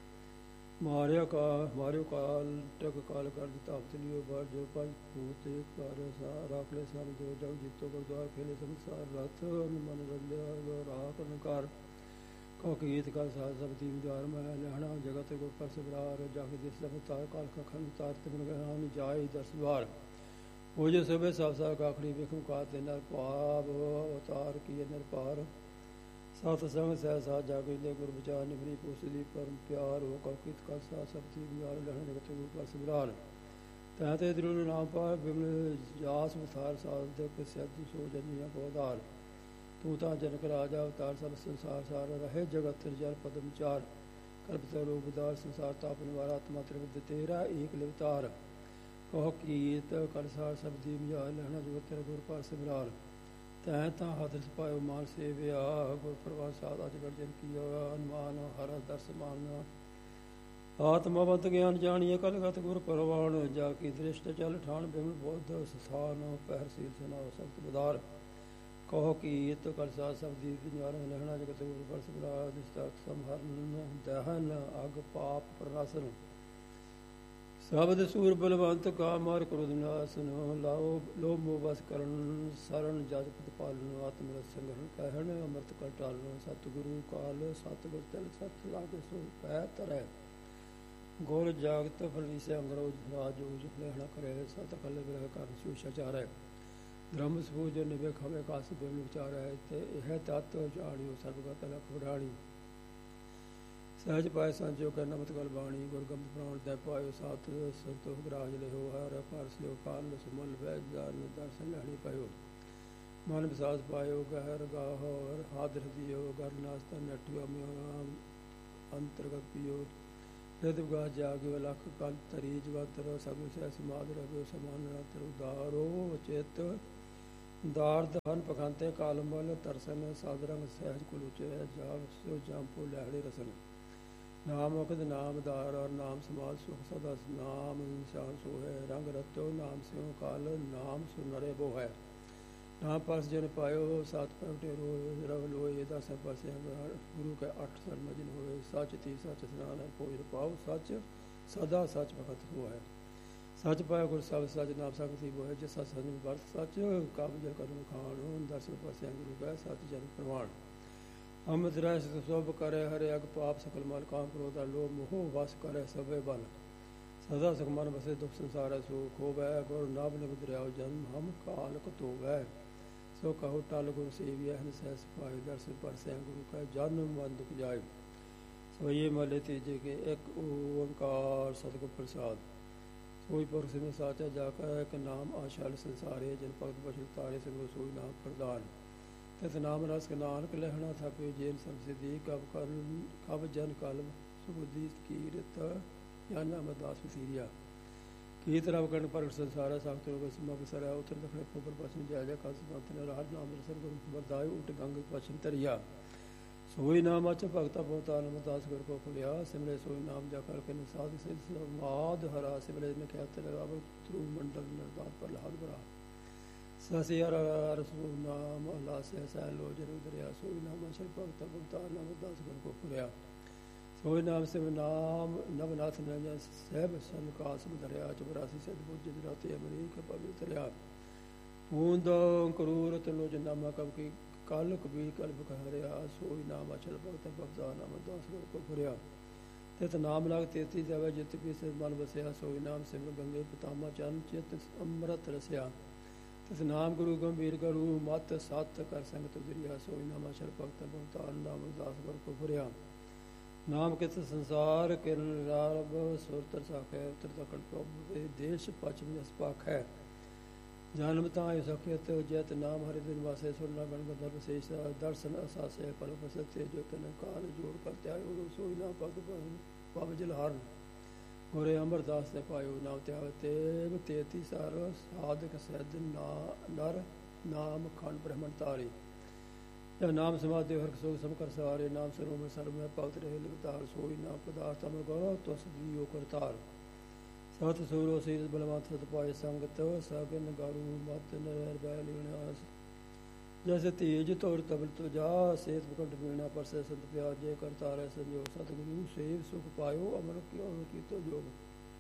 ਮਾਰਿਓ ਕਾਲ ਟਕ ਕਾਲ ਕਰ ਦਿੱਤਾ ਅਵਤਲਿਓ ਬਾਰ ਜੋ ਪੰਜ ਭੂਤ ਇੱਕ ਕਰ ਰਾਖ ਲੈ ਸਮ ਜੋ ਜਗ ਜਿਤੋ ਗੁਰਦੁਆਰ ਫੇਲੇ ਸੰਸਾਰ ਰਥ ਮਨ ਰਲਿਆ ਰਾਖ ਅਨਕਾਰ ਕੋ ਕੀਤ ਕਾ ਸਾਧ ਸਬਦੀ ਵਿਚਾਰ ਮੈਂ ਲਹਣਾ ਜਗਤ ਗੁਰ ਪਰ ਸਬਰਾਰ ਜਗ ਜਿਸ ਅਵਤਾਰ ਕਾਲ ਕਾ ਖੰਡ ਤਾਰ ਤਿਮਨ ਗਾਨ ਜਾਏ ਦਸਵਾਰ ਹੋ ਜੇ ਸਭੇ ਸਭ ਸਾ ਕਾਖੜੀ ਵੇਖੂ ਕਾ ਤੇ ਨਰ ਭਾਵ ਅਵਤਾਰ ਕੀ ਨਿਰਪਾਰ ਸਤ ਸੰਗ ਸਹਿ ਸਾ ਜਾਗੇ ਲੈ ਗੁਰ ਵਿਚਾਰ ਨਿਵਰੀ ਪੁਸਲੀ ਪਰਮ ਪਿਆਰ ਹੋ ਕਾ ਕੀਤ ਕਾ ਸਾਧ ਸਬਦੀ ਵਿਚਾਰ ਲਹਣਾ ਜਗਤ ਗੁਰ ਪਰ ਸਬਰਾਰ ਤੈ ਤੇ ਦ੍ਰਿੜ ਨਾਮ ਪਾ ਬਿਮਲ ਜਾਸ ਵਿਥਾਰ ਸਾਧ ਕੇ ਸਤ ਸੋ ਜਨੀਆਂ ਬੋਧਾਰ ਤੂੰ ਤਾਂ ਜਨਕ ਰਾਜਾ ਅਵਤਾਰ ਸਭ ਸੰਸਾਰ ਸਾਰ ਰਹੇ ਜਗਤ ਜਲ ਪਦਮ ਚਾਰ ਕਲਪ ਤੇ ਰੂਪਦਾਰ ਸੰਸਾਰ ਤਾਪ ਨਿਵਾਰ ਆਤਮਾ ਤ੍ਰਿਵਿਦ ਤੇਰਾ ਏਕ ਲਿਵਤਾਰ ਕਹੋ ਕੀਤ ਕਲਸਾਰ ਸਬਦੀ ਮਿਆ ਲਹਣਾ ਜਗਤ ਤੇਰੇ ਗੁਰ ਪਾਸ ਸਿਮਰਾਰ ਤੈ ਤਾਂ ਹੱਥ ਪਾਇਓ ਮਾਨ ਸੇਵਿਆ ਗੁਰ ਪ੍ਰਵਾਸ ਸਾਧ ਅਜ ਗਰਜਨ ਕੀਆ ਅਨੁਮਾਨ ਹਰ ਦਰਸ ਮਾਨ ਆਤਮਵੰਤ ਗਿਆਨ ਜਾਣੀਏ ਕਲਗਤ ਗੁਰ ਪਰਵਾਨ ਜਾ ਕੀ ਦ੍ਰਿਸ਼ਟ ਚਲ ਠਾਣ ਬਿਮਲ ਬੋਧ ਸਥਾਨ ਪਹਿਰ ਸੀਲ ਸੁਨਾਓ ਸਬਤ ਬਦਾਰ ਕਹੋ ਕੀਤ ਕਲਸਾ ਸਬਦੀ ਵਿਚਾਰ ਲਹਣਾ ਜਗਤ ਗੁਰ ਪਰ ਸਬਰਾ ਦਿਸਤਾਰਥ ਸੰਹਰਨ ਦਹਨ ਅਗ ਪਾਪ ਪ੍ਰਨਾਸਨ ਸ਼ਬਦ ਸੂਰ ਬਲਵੰਤ ਕਾ ਮਾਰ ਕ੍ਰੋਧ ਨਾਸਨ ਲਾਓ ਲੋਭ ਮੋਹ ਬਸ ਕਰਨ ਸਰਨ ਜਜ ਪਤ ਪਾਲਨ ਆਤਮ ਰਸ ਸੰਗ੍ਰਹਿ ਕਹਿਣ ਅਮਰਤ ਕਰ ਟਾਲਨ ਸਤਿਗੁਰੂ ਕਾਲ ਸਤਿਗੁਰ ਤਿਲ ਸਤ ਲਾਗੇ ਸੋ ਪੈ ਤਰੈ ਗੁਰ ਜਾਗਤ ਫਲੀਸੇ ਅੰਗਰੋਜ ਰਾਜੋਜ ਲਹਿਣਾ ਕਰੇ ਸਤ ਕਲ ਗ੍ਰਹ ਕਰ ਸੁਸ਼ਾਚਾਰੈ ਧਰਮ ਸੂਜ ਨਿਵੇ ਖਵੇ ਕਾਸ ਬਿਮ ਵਿਚਾਰੈ ਤੇ ਇਹ ਤਤ ਜਾਣਿਓ ਸਰਬਗਤ ਲਖ ਵਡਾਣੀ ਸਹਿਜ ਪਾਇ ਸੰਜੋ ਕਰ ਨਮਤ ਗਲ ਬਾਣੀ ਗੁਰਗੰਧ ਪ੍ਰਾਣ ਦੇ ਪਾਇਓ ਸਾਤ ਸੰਤੋ ਗਰਾਜ ਲਿਓ ਹਰ ਪਰਸਿਓ ਕਾਲ ਸੁਮਲ ਵੈ ਜਾਨ ਦਰਸ਼ਨ ਲੈਣੀ ਪਾਇਓ ਮਨ ਵਿਸਾਸ ਪਾਇਓ ਗਹਿਰ ਗਾਹਰ ਹਾਦਰ ਦਿਓ ਗਰ ਨਾਸਤਾ ਨਟਿਓ ਮਿਓ ਅੰਤਰਗਤ ਪਿਓ ਰਿਦ ਗਾ ਜਾਗਿਓ ਲਖ ਕਲ ਤਰੀ ਜਵਤਰ ਸਭ ਸਹਿ ਸਮਾਦ ਰਵਿਓ ਸਮਾਨ ਨਤਰ ਉਦਾਰੋ ਚਿਤ ਦਾਰ ਧਨ ਪਖੰਤੇ ਕਾਲਮਲ ਤਰਸਨ ਸਾਦਰੰਗ ਸਹਿਜ ਕੁਲੁਚੇ ਜਾਗ ਸੋ ਜੰਪੋ ਲਹਿੜੇ ਰਸਨ ਨਾਮ ਅਕਦ ਨਾਮ ਦਾਰ ਔਰ ਨਾਮ ਸਮਾਜ ਸੁਖ ਸਦਾ ਨਾਮ ਇਨਸਾਨ ਸੋ ਹੈ ਰੰਗ ਰਤੋ ਨਾਮ ਸਿਉ ਕਾਲ ਨਾਮ ਸੁਨਰੇ ਬੋ ਹੈ ਨਾਮ ਪਸ ਜਨ ਪਾਇਓ ਸਤ ਪ੍ਰਗਟੇ ਰੋਏ ਰਵ ਲੋਏ ਦਸ ਪਾਸੇ ਗੁਰੂ ਕੇ 8 ਸਰ ਮਜਨ ਹੋਏ ਸੱਚ ਤੀ ਸੱਚ ਸਨਾਨ ਪੋਇ ਪਾਉ ਸੱਚ ਸਦਾ ਸੱਚ ਭਗਤ ਹੋਇ ਸੱਚ ਪਾਇਓ ਗੁਰ ਸਭ ਸੱਚ ਨਾਮ ਸੰਗਤੀ ਬੋਏ ਜਿਸ ਸੱਚ ਵਰਤ ਸੱਚ ਕਾਬਜ ਕਰਮ ਖਾਣ ਦਸ ਪਾਸੇ ਗੁਰੂ ਕੈ ਸੱਚ ਜਨ ਪ੍ਰਵਾਨ ਅਮਦ ਰਹਿ ਸਭ ਕਰੇ ਹਰੇ ਅਗ ਪਾਪ ਸਕਲ ਮਲ ਕਾਮ ਕ੍ਰੋਧ ਲੋਭ ਮੋਹ ਵਸ ਕਰੇ ਸਭੇ ਬਲ ਸਦਾ ਸੁਖ ਮਨ ਬਸੇ ਦੁਖ ਸੰਸਾਰ ਸੁਖ ਹੋਵੈ ਗੁਰ ਨਾਮ ਨਿਬਦ ਰਿਆਉ ਜਨਮ ਹਮ ਕਾਲਕ ਧੋਵੈ ਸੋ ਕਹੋ ਟਲ ਗੁਰ ਸੇਵਿਆ ਹਨ ਸਹਿ ਸਪਾਇ ਦਰਸ਼ਨ ਪਰਸੈ ਗੁਰੂ ਕੈ ਜਨਮ ਮਨ ਦੁਖ ਜਾਇ ਸੋਈਏ ਮਲੇ ਤੀਜੇ ਕੇ ਇੱਕ ਓੰਕਾਰ ਸਤਿਗੁਰ ਪ੍ਰਸਾਦ ਸੋਈ ਪੁਰਖ ਸਿਮਰ ਸਾਚਾ ਜਾ ਕਾ ਇੱਕ ਨਾਮ ਆਸ਼ਾਲ ਸੰਸਾਰੇ ਜਨ ਭਗਤ ਬਚਨ ਤਾਰੇ ਸਿਮਰੋ ਸੋਈ ਨਾਮ ਪ੍ਰਦਾਨ ਤਿਤ ਨਾਮ ਰਸ ਕੇ ਨਾਨਕ ਲਹਿਣਾ ਥਾਪਿਓ ਜੇਨ ਸਭ ਸਿਧੀ ਕਬ ਜਨ ਕਲਮ ਸੁਬੁੱਧੀ ਕੀਰਤ ਗਿਆਨ ਅਮਰਦਾਸ ਵਸੀਰਿਆ ਕੀਤ ਰਵ ਕਰਨ ਪ੍ਰਗਟ ਸੰਸਾਰਾ ਸਖਤ ਰੋਗ ਸਮਗ ਸਰੈ ਉਤਰ ਦਖਣੇ ਪੋਪਰ ਪਛਨ ਜੈ ਜੈ ਕਲ ਸੰਤ ਨੇ ਰਾਜ ਨਾਮ ਦਰਸ਼ਨ ਗੁਰੂ ਵਰਦਾਇ ਉਟ ਗੰਗ ਪਛਨ ਤਰਿਆ ਸੋਈ ਨਾਮ ਅਚ ਭਗਤਾ ਬਹੁਤਾ ਅਮਰਦਾਸ ਗੁਰ ਕੋ ਖੁਲਿਆ ਸਿਮਰੇ ਸੋਈ ਨਾਮ ਜਾ ਕਰ ਕੇ ਨਿਸਾਦ ਸਿਧ ਸਮਾਦ ਹਰਾ ਸਿਮਰੇ ਨੇ ਕਹਿਤ ਲਗਾਵ ਤਰੂ ਮੰਡਲ ਨਰਦਾਰ ਪਰ ਲਾਦ ਬਰਾ ਸਸਿ ਹਰ ਰਸੂ ਨਾਮ ਲਾਸੇ ਸੈ ਲੋ ਜਰੂ ਦਰਿਆ ਸੋਈ ਨਾਮ ਅਚ ਭਗਤਾ ਬਹੁਤਾ ਅਮਰਦਾਸ ਗੁਰ ਕੋ ਖੁਲਿਆ ਸੋਈ ਨਾਮ ਸਿਵ ਨਾਮ ਨਵਨਾਥ ਨਿਰੰਜਨ ਸਹਿਬ ਸੰਕਾਸ ਦਰਿਆ 84 ਸਿੱਧ ਬੁੱਝ ਜਰਾਤੇ ਅਮਰੀਕ ਪਵਿੱਤਰਿਆ ਬੂੰਦ ਕਰੂਰ ਤਨੋ ਜਨਾਮਾ ਕਬ ਕੀ ਕਲ ਕਬੀਰ ਕਲਪ ਕਹਰਿਆ ਸੋਈ ਨਾਮ ਅਚਲ ਭਗਤ ਭਗਤਾ ਨਾਮ ਦਾਸ ਗੁਰ ਕੋ ਫੁਰਿਆ ਤਿਤ ਨਾਮ ਲਾਗ 33 ਜਵੇ ਜਿਤ ਪੀ ਸੇ ਮਨ ਵਸਿਆ ਸੋਈ ਨਾਮ ਸਿਮਰ ਗੰਗੇ ਪਤਾਮਾ ਚੰਨ ਚਿਤ ਅੰਮ੍ਰਿਤ ਰਸਿਆ ਤਿਤ ਨਾਮ ਗੁਰੂ ਗੰਭੀਰ ਗੁਰੂ ਮਤ ਸਤ ਕਰ ਸੰਗਤ ਦਰਿਆ ਸੋਈ ਨਾਮ ਅਚਲ ਭਗਤ ਭਗਤਾ ਨਾਮ ਦਾਸ ਗੁਰ ਕੋ ਫੁਰਿਆ ਨਾਮ ਕਿਤ ਸੰਸਾਰ ਕਿਰਨ ਰਾਰਬ ਸੁਰਤਰ ਸਾਖੈ ਉਤਰ ਦਖਣ ਪ੍ਰਭ ਦੇ ਦੇਸ਼ ਪਛਮ ਜਸ ਪਾਖ ਹੈ ਜਨਮ ਤਾਂ ਸਖਿਤ ਜਤ ਨਾਮ ਹਰਿ ਦਿਨ ਵਾਸੇ ਸੁਰਨਾ ਗਣ ਗਦਰ ਵਿਸ਼ੇਸ਼ ਦਰਸ਼ਨ ਅਸਾਸੇ ਪਰ ਪ੍ਰਸਤੇ ਜੋ ਤਨ ਕਾਲ ਜੋੜ ਕਰ ਧਿਆਇਓ ਸੋਈ ਨਾ ਪਗ ਪਵ ਜਲ ਹਰਨ ਗੁਰੇ ਅਮਰਦਾਸ ਤੇ ਪਾਇਓ ਨਾਮ ਧਿਆਵ ਤੇ ਤੇਤੀ ਸਾਰ ਸਾਧਕ ਸਹਿਜ ਨਰ ਨਾਮ ਖੰਡ ਬ੍ਰਹਮਣ ਤਾਰੇ ਨਾਮ ਸਮਾਧਿ ਹਰ ਸੋਗ ਸਮ ਕਰ ਸਵਾਰੇ ਨਾਮ ਸਰੋਵਰ ਸਰਬ ਮੈਂ ਭਗਤ ਰਹੇ ਲਗਤਾਰ ਸੋਈ ਨਾਮ ਪਦਾਰਥ ਅਮਰ ਗੌਰਵ ਤੁਸ ਜੀਓ ਕਰਤਾਰ ਸਤ ਸੂਰੋ ਸੀਸ ਬਲਵੰਤ ਸਤ ਪਾਏ ਸੰਗਤ ਸਾਗਨ ਗਾਰੂ ਮਤ ਨਰ ਬੈ ਲੀਣਾਸ ਜੈਸੇ ਤੇਜ ਤੋੜ ਤਬਲ ਤੋ ਜਾ ਸੇਤ ਬਕਟ ਪੀਣਾ ਪਰਸੇ ਸੰਤ ਪਿਆਰ ਜੇ ਕਰਤਾਰ ਸੰਜੋਗ ਸਤਿਗੁਰੂ ਸੇਵ ਸੁਖ ਪਾਇਓ ਅਮਰ ਕਿਉ ਕੀਤੋ ਜੋਗ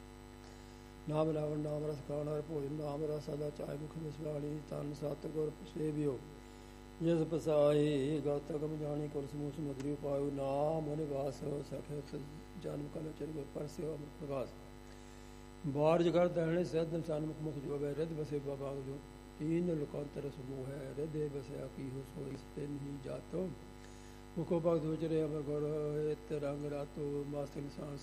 ਨਾਮ ਲਾਵਣ ਨਾਮ ਰਸ ਖਾਣ ਹਰ ਭੋਜਨ ਨਾਮ ਰਸ ਸਦਾ ਚਾਹੇ ਮੁਖ ਵਿਸਵਾਲੀ ਤਨ ਸਤਿਗੁਰ ਸੇਵਿਓ ਜਿਸ ਪਸਾਏ ਗਾਤਗਮ ਜਾਣੀ ਕੁਲ ਸਮੂਹ ਸਮੁਦਰੀ ਪਾਇਓ ਨਾਮ ਨਿਵਾਸ ਸਖੇ ਜਨਮ ਕਲ ਚਰ ਪਰਸਿਓ ਅਮਰ ਪ੍ਰਗਾਸ ਬਾਰ ਜਗਰ ਦਹਣੇ ਸਹਿਦ ਸਨਮੁਖ ਮੁਖ ਜੋਵੇ ਰਿਦ ਬਸੇ ਬਾਬਾ ਜੋ ਤੀਨ ਲੋਕਾਂਤਰ ਸਮੂਹ ਹੈ ਰਿਦੇ ਬਸਿਆ ਕੀ ਹੋ ਸੋਈ ਤੇ ਨਹੀਂ ਜਾਤੋ ਮੁਖੋ ਭਗਤ ਵਿਚਰੇ ਅਮਰ ਗੁਰ ਇਤ ਰੰਗ ਰਾਤੋ ਮਸਤ ਇਨਸਾਨ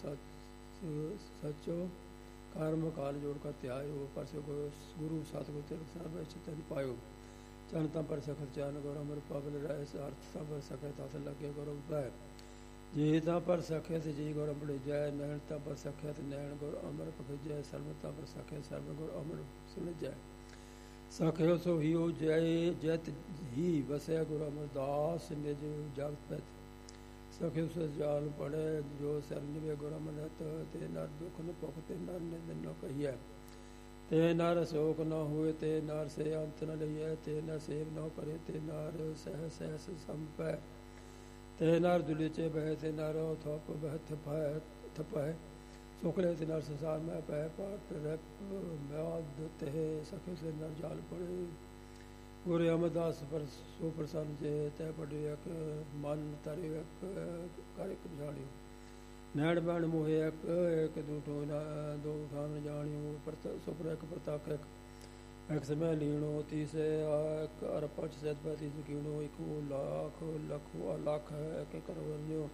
ਸੱਚੋ ਕਰਮ ਕਾਲ ਜੋੜ ਕਰ ਧਿਆਇਓ ਪਰਸੇ ਗੁਰੂ ਸਤਿਗੁਰ ਤੇ ਸਰਬ ਚਿਤਨ ਪਾਇਓ ਚਨ ਤਾਂ ਪਰ ਸਖਤ ਚਨ ਗੁਰ ਅਮਰ ਪਵਨ ਰਹਿ ਅਰਥ ਸਭ ਸਖੇ ਤਸ ਲੱਗੇ ਗੁਰ ਉਪੈ ਜੇ ਤਾਂ ਪਰ ਸਖੇ ਤੇ ਜੀ ਗੁਰ ਅਮਰ ਜੈ ਨੈਣ ਤਾਂ ਪਰ ਸਖੇ ਤੇ ਨੈਣ ਗੁਰ ਅਮਰ ਪਖਜੈ ਸਰਬ ਤਾਂ ਪਰ ਸਖੇ ਸਰਬ ਗੁਰ ਅਮਰ ਸੁਨਜੈ ਸਖਿਓ ਸੋ ਹੀਓ ਜੈ ਜਤ ਹੀ ਵਸਿਆ ਗੁਰ ਅਮਰਦਾਸ ਨਿਜ ਜਗਤ ਪਤ ਸਖਿਓ ਸੋ ਜਾਲ ਪੜੈ ਜੋ ਸਰਨਿਵੇ ਗੁਰ ਅਮਰਤ ਤੇ ਨਰ ਦੁਖ ਨ ਭੁਖ ਤੇ ਨਰ ਨਿੰਦ ਨ ਕਹੀਐ ਤੇ ਨਰ ਸੋਕ ਨ ਹੋਏ ਤੇ ਨਰ ਸੇ ਅੰਤ ਨ ਲਈਐ ਤੇ ਨ ਸੇਵ ਨ ਕਰੇ ਤੇ ਨਰ ਸਹਿ ਸਹਿ ਸੰਪੈ ਤੇ ਨਰ ਦੁਲਿਚੇ ਬਹਿ ਤੇ ਨਰ ਥਪ ਬਹਿ ਥਪੈ ਸੁਖਲੇ ਤੇ ਨਰ ਸੰਸਾਰ ਮੈਂ ਪੈ ਪਾਟ ਰਪ ਮਿਆਦ ਤੇ ਸਖੇ ਸੇ ਨਰ ਜਾਲ ਪੜੇ ਗੁਰ ਅਮਰਦਾਸ ਪਰ ਸੋ ਪ੍ਰਸੰਨ ਜੇ ਤੈ ਪੜਿਆ ਮਨ ਤਰਿ ਕਰ ਇੱਕ ਜਾਣਿਓ ਨੈਣ ਬੈਣ ਮੋਹੇ ਇੱਕ ਇੱਕ ਦੂਠੋ ਦੋ ਠਾਨ ਜਾਣਿਓ ਸੁਪਰ ਇੱਕ ਪ੍ਰਤੱਖ ਇੱਕ ਸਮੈ ਲੀਣੋ ਤੀਸੇ ਇੱਕ ਅਰ ਪੰਜ ਸੈਤ ਪੈਤੀ ਸਕੀਣੋ ਇੱਕੋ ਲੱਖ ਲੱਖੋ ਲੱਖ ਹੈ ਇੱਕ ਕਰਵਰਨਿਓ